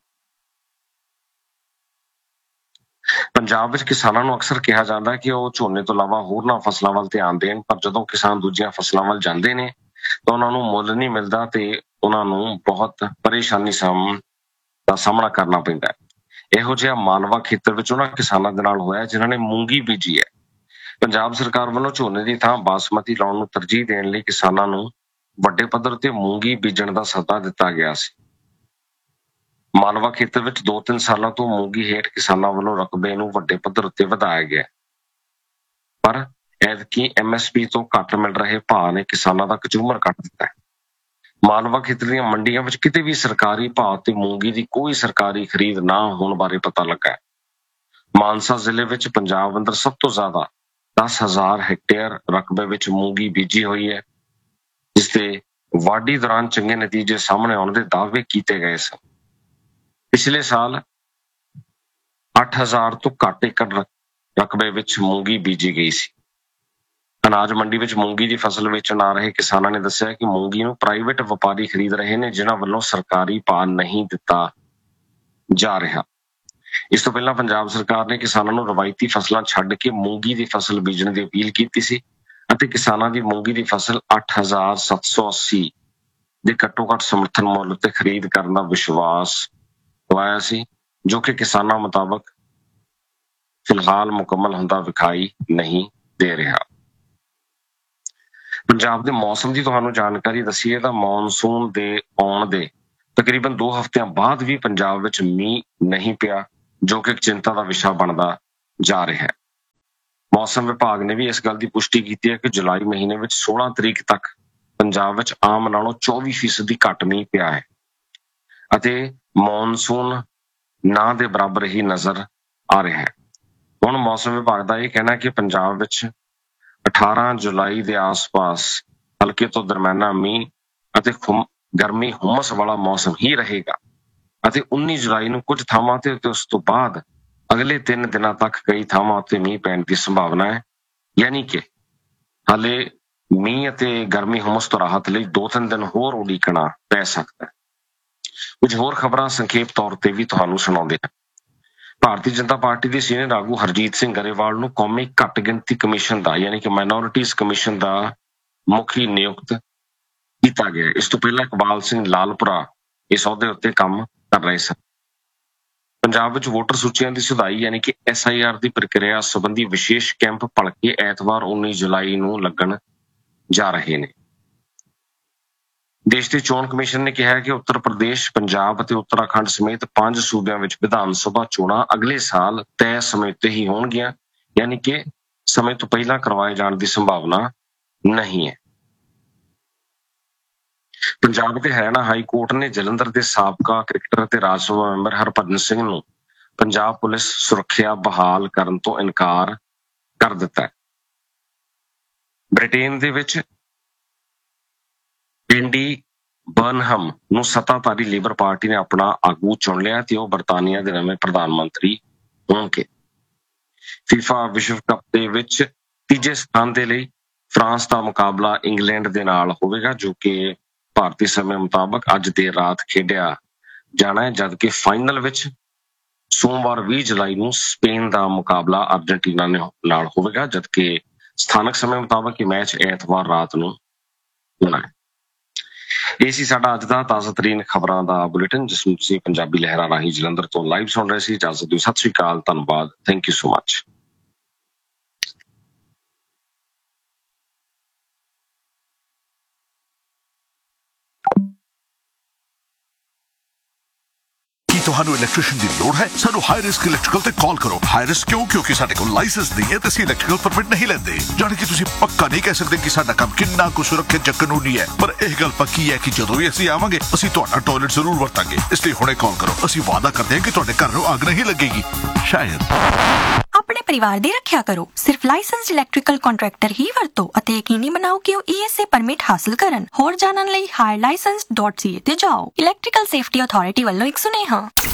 ਪੰਜਾਬ ਵਿੱਚ ਕਿਸਾਨਾਂ ਨੂੰ ਅਕਸਰ ਕਿਹਾ ਜਾਂਦਾ ਕਿ ਉਹ ਝੋਨੇ ਤੋਂ ਇਲਾਵਾ ਹੋਰਨਾਂ ਫਸਲਾਂ ਵੱਲ ਧਿਆਨ ਦੇਣ, ਪਰ ਜਦੋਂ ਕਿਸਾਨ ਦੂਜੀਆਂ ਫਸਲਾਂ ਵੱਲ ਜਾਂਦੇ ਨੇ ਤਾਂ ਉਹਨਾਂ ਨੂੰ ਮੁੱਲ ਨਹੀਂ ਮਿਲਦਾ ਤੇ ਉਹਨਾਂ ਨੂੰ ਬਹੁਤ ਪਰੇਸ਼ਾਨੀ ਦਾ ਸਾਹਮਣਾ ਕਰਨਾ ਪੈਂਦਾ ਹੈ। ਇਹੋ ਜਿਹਾ ਮਾਲਵਾ ਖੇਤਰ ਵਿੱਚ ਉਹਨਾਂ ਕਿਸਾਨਾਂ ਦੇ ਨਾਲ ਹੋਇਆ ਜਿਨ੍ਹਾਂ ਨੇ ਮੂੰਗੀ ਬੀਜੀ ਹੈ। ਪੰਜਾਬ ਸਰਕਾਰ ਵੱਲੋਂ ਝੋਨੇ ਦੀ ਥਾਂ ਬਾਸਮਤੀ ਲਾਉਣ ਨੂੰ ਤਰਜੀਹ ਦੇਣ ਲਈ ਕਿਸਾਨਾਂ ਨੂੰ ਵੱਡੇ ਪੱਧਰ ਤੇ ਮੂੰਗੀ ਬੀਜਣ ਦਾ ਸੱਦਾ ਦਿੱਤਾ ਗਿਆ ਸੀ। ਮਾਲਵਾ ਖੇਤਰ ਵਿੱਚ ਦੋ ਤਿੰਨ ਸਾਲਾਂ ਤੋਂ ਮੂੰਗੀ ਹੇਠ ਕਿਸਾਨਾਂ ਵੱਲੋਂ ਰਕਬੇ ਨੂੰ ਵੱਡੇ ਪੱਧਰ ਉੱਤੇ ਵਧਾਇਆ ਗਿਆ, ਪਰ ਐਤਕੀ ਐਮ ਐਸ ਪੀ ਤੋਂ ਘੱਟ ਮਿਲ ਰਹੇ ਭਾਅ ਨੇ ਕਿਸਾਨਾਂ ਦਾ ਕਚੂਮਰ ਕੱਟ ਦਿੱਤਾ ਹੈ। ਮਾਲਵਾ ਖੇਤਰ ਦੀਆਂ ਮੰਡੀਆਂ ਵਿੱਚ ਕਿਤੇ ਵੀ ਸਰਕਾਰੀ ਭਾਅ ਤੇ ਮੂੰਗੀ ਦੀ ਕੋਈ ਸਰਕਾਰੀ ਖਰੀਦ ਨਾ ਹੋਣ ਬਾਰੇ ਪਤਾ ਲੱਗਾ ਹੈ। ਮਾਨਸਾ ਜ਼ਿਲ੍ਹੇ ਵਿੱਚ ਪੰਜਾਬ ਅੰਦਰ ਸਭ ਤੋਂ ਜ਼ਿਆਦਾ ਦਸ ਹਜ਼ਾਰ ਹੈਕਟੇਅਰ ਰਕਬੇ ਵਿੱਚ ਮੂੰਗੀ ਬੀਜੀ ਹੋਈ ਹੈ, ਜਿਸ ਦੇ ਵਾਢੀ ਦੌਰਾਨ ਚੰਗੇ ਨਤੀਜੇ ਸਾਹਮਣੇ ਆਉਣ ਦੇ ਦਾਅਵੇ ਕੀਤੇ ਗਏ ਸਨ। ਪਿਛਲੇ ਸਾਲ ਅੱਠ ਹਜ਼ਾਰ ਤੋਂ ਘੱਟ ਏਕੜ ਰਕਬੇ ਵਿੱਚ ਮੂੰਗੀ ਬੀਜੀ ਗਈ ਸੀ। ਅਨਾਜ ਮੰਡੀ ਵਿੱਚ ਮੂੰਗੀ ਦੀ ਫਸਲ ਵੇਚਣ ਆ ਰਹੇ ਕਿਸਾਨਾਂ ਨੇ ਦੱਸਿਆ ਕਿ ਮੂੰਗੀ ਨੂੰ ਪ੍ਰਾਈਵੇਟ ਵਪਾਰੀ ਖਰੀਦ ਰਹੇ ਨੇ, ਜਿਨ੍ਹਾਂ ਵੱਲੋਂ ਸਰਕਾਰੀ ਭਾਅ ਨਹੀਂ ਦਿੱਤਾ ਜਾ ਰਿਹਾ। ਇਸ ਤੋਂ ਪਹਿਲਾਂ ਪੰਜਾਬ ਸਰਕਾਰ ਨੇ ਕਿਸਾਨਾਂ ਨੂੰ ਰਵਾਇਤੀ ਫਸਲਾਂ ਛੱਡ ਕੇ ਮੂੰਗੀ ਦੀ ਫਸਲ ਬੀਜਣ ਦੀ ਅਪੀਲ ਕੀਤੀ ਸੀ ਅਤੇ ਕਿਸਾਨਾਂ ਦੀ ਮੂੰਗੀ ਦੀ ਫਸਲ ਅੱਠ ਹਜ਼ਾਰ ਸੱਤ ਸੌ ਅੱਸੀ ਦੇ ਘੱਟੋ ਘੱਟ ਸਮਰਥਨ ਮੁੱਲ ਤੇ ਖਰੀਦ ਕਰਨ ਦਾ ਵਿਸ਼ਵਾਸ ਦਵਾਇਆ ਸੀ, ਜੋ ਕਿ ਕਿਸਾਨਾਂ ਮੁਤਾਬਕ ਫਿਲਹਾਲ ਮੁਕੰਮਲ ਹੁੰਦਾ ਵਿਖਾਈ ਨਹੀਂ ਦੇ ਰਿਹਾ। ਪੰਜਾਬ ਦੇ ਮੌਸਮ ਦੀ ਤੁਹਾਨੂੰ ਜਾਣਕਾਰੀ ਦੱਸੀਏ ਤਾਂ ਮੌਨਸੂਨ ਦੇ ਆਉਣ ਦੇ ਤਕਰੀਬਨ ਦੋ ਹਫ਼ਤਿਆਂ ਬਾਅਦ ਵੀ ਪੰਜਾਬ ਵਿੱਚ ਮੀਂਹ ਨਹੀਂ ਪਿਆ, ਜੋ ਕਿ ਇੱਕ ਚਿੰਤਾ ਦਾ ਵਿਸ਼ਾ ਬਣਦਾ ਜਾ ਰਿਹਾ ਹੈ। ਮੌਸਮ ਵਿਭਾਗ ਨੇ ਵੀ ਇਸ ਗੱਲ ਦੀ ਪੁਸ਼ਟੀ ਕੀਤੀ ਹੈ ਕਿ ਜੁਲਾਈ ਮਹੀਨੇ ਵਿੱਚ ਸੋਲਾਂ ਤਰੀਕ ਤੱਕ ਪੰਜਾਬ ਵਿੱਚ ਆਮ ਨਾਲੋਂ ਚੌਵੀ ਫੀਸਦੀ ਘੱਟ ਮੀਂਹ ਪਿਆ ਹੈ ਅਤੇ ਮੌਨਸੂਨ ਨਾ ਦੇ ਬਰਾਬਰ ਹੀ ਨਜ਼ਰ ਆ ਰਿਹਾ ਹੈ। ਹੁਣ ਮੌਸਮ ਵਿਭਾਗ ਦਾ ਇਹ ਕਹਿਣਾ ਹੈ ਕਿ ਪੰਜਾਬ ਵਿੱਚ ਅਠਾਰਾਂ ਜੁਲਾਈ ਦੇ ਆਸ-ਪਾਸ ਹਲਕੇ ਤੋਂ ਦਰਮਿਆਨਾ ਮੀਂਹ ਅਤੇ ਗਰਮੀ ਹੁਮਸ ਵਾਲਾ ਮੌਸਮ ਹੀ ਰਹੇਗਾ ਅਤੇ ਉੱਨੀ ਜੁਲਾਈ ਨੂੰ ਕੁਝ ਥਾਵਾਂ ਤੇ ਤੇ ਉਸ ਤੋਂ ਬਾਅਦ ਅਗਲੇ ਤਿੰਨ ਦਿਨਾਂ ਤੱਕ ਕਈ ਥਾਵਾਂ ਉੱਤੇ ਮੀਂਹ ਪੈਣ ਦੀ ਸੰਭਾਵਨਾ ਹੈ। ਯਾਨੀ ਕਿ ਹਾਲੇ ਮੀਂਹ ਅਤੇ ਗਰਮੀ ਹੁਮਸ ਤੋਂ ਰਾਹਤ ਲਈ ਦੋ ਤਿੰਨ ਦਿਨ ਹੋਰ ਉਡੀਕਣਾ ਪੈ ਸਕਦਾ ਹੈ। ਕੁਝ ਹੋਰ ਖਬਰਾਂ ਸੰਖੇਪ ਤੌਰ ਤੇ ਵੀ ਤੁਹਾਨੂੰ ਸੁਣਾਉਂਦੇ ਹਾਂ। ਭਾਰਤੀ ਜਨਤਾ ਪਾਰਟੀ ਦੇ ਸੀਨੀਅਰ ਆਗੂ ਹਰਜੀਤ ਸਿੰਘ ਗਰੇਵਾਲ ਨੂੰ ਕੌਮੀ ਘੱਟ ਗਿਣਤੀ ਕਮਿਸ਼ਨ ਦਾ ਯਾਨੀ ਕਿ ਮਾਈਨੋਰਿਟੀਜ਼ ਕਮਿਸ਼ਨ ਦਾ ਮੁਖੀ ਨਿਯੁਕਤ ਕੀਤਾ ਗਿਆ। ਇਸ ਤੋਂ ਪਹਿਲਾਂ ਇਕਬਾਲ ਸਿੰਘ ਲਾਲਪੁਰਾ ਇਸ ਅਹੁਦੇ ਉੱਤੇ ਕੰਮ ਕਰ ਰਹੇ ਸਨ। ਪੰਜਾਬ ਵਿੱਚ ਵੋਟਰ ਸੂਚੀਆਂ ਦੀ ਸੁਧਾਈ ਯਾਨੀ ਕਿ ਐਸ ਆਈ ਆਰ ਦੀ ਪ੍ਰਕਿਰਿਆ ਸੰਬੰਧੀ ਵਿਸ਼ੇਸ਼ ਕੈਂਪ ਭਲਕੇ ਐਤਵਾਰ ਉੱਨੀ ਜੁਲਾਈ ਨੂੰ ਲੱਗਣ ਜਾ ਰਹੇ ਨੇ। ਦੇਸ਼ ਦੇ ਚੋਣ ਕਮਿਸ਼ਨ ਨੇ ਕਿਹਾ ਹੈ ਕਿ ਉੱਤਰ ਪ੍ਰਦੇਸ਼, ਪੰਜਾਬ ਅਤੇ ਉੱਤਰਾਖੰਡ ਸਮੇਤ ਪੰਜ ਸੂਬਿਆਂ ਵਿੱਚ ਵਿਧਾਨ ਸਭਾ ਚੋਣਾਂ ਅਗਲੇ ਸਾਲ ਤੈਅ ਸਮੇਂ ਤੇ ਹੀ ਹੋਣਗੀਆਂ, ਯਾਨੀ ਕਿ ਸਮੇਂ ਤੋਂ ਪਹਿਲਾਂ ਕਰਵਾਏ ਜਾਣ ਦੀ ਸੰਭਾਵਨਾ ਨਹੀਂ ਹੈ। ਪੰਜਾਬ ਦੇ ਹਰਿਆਣਾ ਹਾਈ ਕੋਰਟ ਨੇ ਜਲੰਧਰ ਦੇ ਸਾਬਕਾ ਕ੍ਰਿਕਟਰ ਅਤੇ ਰਾਜ ਸਭਾ ਮੈਂਬਰ ਹਰਭਜਨ ਸਿੰਘ ਨੂੰ ਪੰਜਾਬ ਪੁਲਿਸ ਸੁਰੱਖਿਆ ਬਹਾਲ ਕਰਨ ਤੋਂ ਇਨਕਾਰ ਕਰ ਦਿੱਤਾ ਹੈ। ਬ੍ਰਿਟੇਨ ਦੇ ਵਿੱਚ ਐਂਡੀ ਬਰਨਹਮ ਨੂੰ ਸੱਤਾਧਾਰੀ ਲੇਬਰ ਪਾਰਟੀ ਨੇ ਆਪਣਾ ਆਗੂ ਚੁਣ ਲਿਆ ਤੇ ਉਹ ਬਰਤਾਨੀਆ ਦੇ ਨਵੇਂ ਪ੍ਰਧਾਨ ਮੰਤਰੀ ਹੋਣਗੇ। ਫੀਫਾ ਵਿਸ਼ਵ ਕੱਪ ਦੇ ਵਿੱਚ ਤੀਜੇ ਸਥਾਨ ਦੇ ਲਈ ਫਰਾਂਸ ਦਾ ਮੁਕਾਬਲਾ ਇੰਗਲੈਂਡ ਦੇ ਨਾਲ ਹੋਵੇਗਾ, ਜੋ ਕਿ ਭਾਰਤੀ ਸਮੇਂ ਮੁਤਾਬਕ ਅੱਜ ਦੇਰ ਰਾਤ ਖੇਡਿਆ ਜਾਣਾ ਹੈ, ਜਦਕਿ ਫਾਈਨਲ ਵਿੱਚ ਸੋਮਵਾਰ ਵੀਹ ਜੁਲਾਈ ਨੂੰ ਸਪੇਨ ਦਾ ਮੁਕਾਬਲਾ ਅਰਜਨਟੀਨਾ ਨਾਲ ਹੋਵੇਗਾ, ਜਦਕਿ ਸਥਾਨਕ ਸਮੇਂ ਮੁਤਾਬਕ ਇਹ ਮੈਚ ਐਤਵਾਰ ਰਾਤ ਨੂੰ ਹੋਣਾ ਹੈ। ਇਹ ਸੀ ਸਾਡਾ ਅੱਜ ਦਾ ਤਾਜ਼ਾ ਤਰੀਨ ਖਬਰਾਂ ਦਾ ਬੁਲੇਟਿਨ, ਜਿਸ ਨੂੰ ਤੁਸੀਂ ਪੰਜਾਬੀ ਲਹਿਰਾਂ ਰਾਹੀਂ ਜਲੰਧਰ ਤੋਂ ਲਾਈਵ ਸੁਣ ਰਹੇ ਸੀ। ਇਜਾਜ਼ਤ ਦਿਓ, ਸਤਿ ਸ਼੍ਰੀ ਅਕਾਲ, ਧੰਨਵਾਦ, ਥੈਂਕ ਯੂ ਸੋ ਮਚ। ਤੁਹਾਨੂੰ ਇਲੈਕਟ੍ਰੀਸ਼ੀਅਨ ਦੀ ਲੋੜ ਹੈ? ਸਾਨੂੰ ਹਾਈ ਰਿਸਕ ਇਲੈਕਟ੍ਰੀਕਲ ਤੇ ਕਾਲ ਕਰੋ। ਹਾਈ ਰਿਸਕ ਕਿਉਂ? ਕਿਉਂਕਿ ਸਾਡੇ ਕੋਲ ਲਾਇਸੈਂਸ ਨਹੀਂ ਹੈ ਤੇ ਅਸੀਂ ਇਲੈਕਟ੍ਰੀਕਲ ਪਰਮਿਟ ਨਹੀਂ ਲੈਂਦੇ। ਜਾਣੀ ਕਿ ਤੁਸੀਂ ਪੱਕਾ ਨਹੀਂ ਕਹਿ ਸਕਦੇ ਕਿ ਸਾਡਾ ਕੰਮ ਕਿੰਨਾ ਕੁ ਸੁਰੱਖਿਅਤ ਜਾਂ ਕਾਨੂੰਨੀ ਹੈ, ਪਰ ਇਹ ਗੱਲ ਪੱਕੀ ਹੈ ਕਿ ਜਦੋਂ ਵੀ ਅਸੀਂ ਆਵਾਂਗੇ ਅਸੀਂ ਤੁਹਾਡਾ ਟਾਇਲਟ ਜ਼ਰੂਰ ਵਰਤਾਂਗੇ। ਇਸ ਲਈ ਹੁਣੇ ਕਾਲ ਕਰੋ। ਅਸੀਂ ਵਾਅਦਾ ਕਰਦੇ ਹਾਂ ਕਿ ਤੁਹਾਡੇ ਘਰ ਨੂੰ ਅੱਗ ਨਹੀਂ ਲੱਗੇਗੀ। ਸ਼ਾਇਦ ਆਪਣੇ ਪਰਿਵਾਰ ਦੀ ਰੱਖਿਆ ਕਰੋ। ਸਿਰਫ ਲਾਇਸੈਂਸਡ ਇਲੈਕਟ੍ਰੀਕਲ ਕੰਟਰੈਕਟਰ ਹੀ ਵਰਤੋ ਅਤੇ ਯਕੀਨੀ ਬਣਾਓ ਕਿ ਉਹ ਈ ਐਸ ਏ ਪਰਮਿਟ ਹਾਸਲ ਕਰਨ। ਹੋਰ ਜਾਣਨ ਲਈ ਹਾਇਰ ਲਾਇਸੈਂਸ ਡਾਟ ਸੀ ਏ ਤੇ ਜਾਓ। ਇਲੈਕਟ੍ਰੀਕਲ ਸੇਫਟੀ ਅਥਾਰਟੀ ਵੱਲੋਂ ਇੱਕ ਸੁਨੇਹਾ।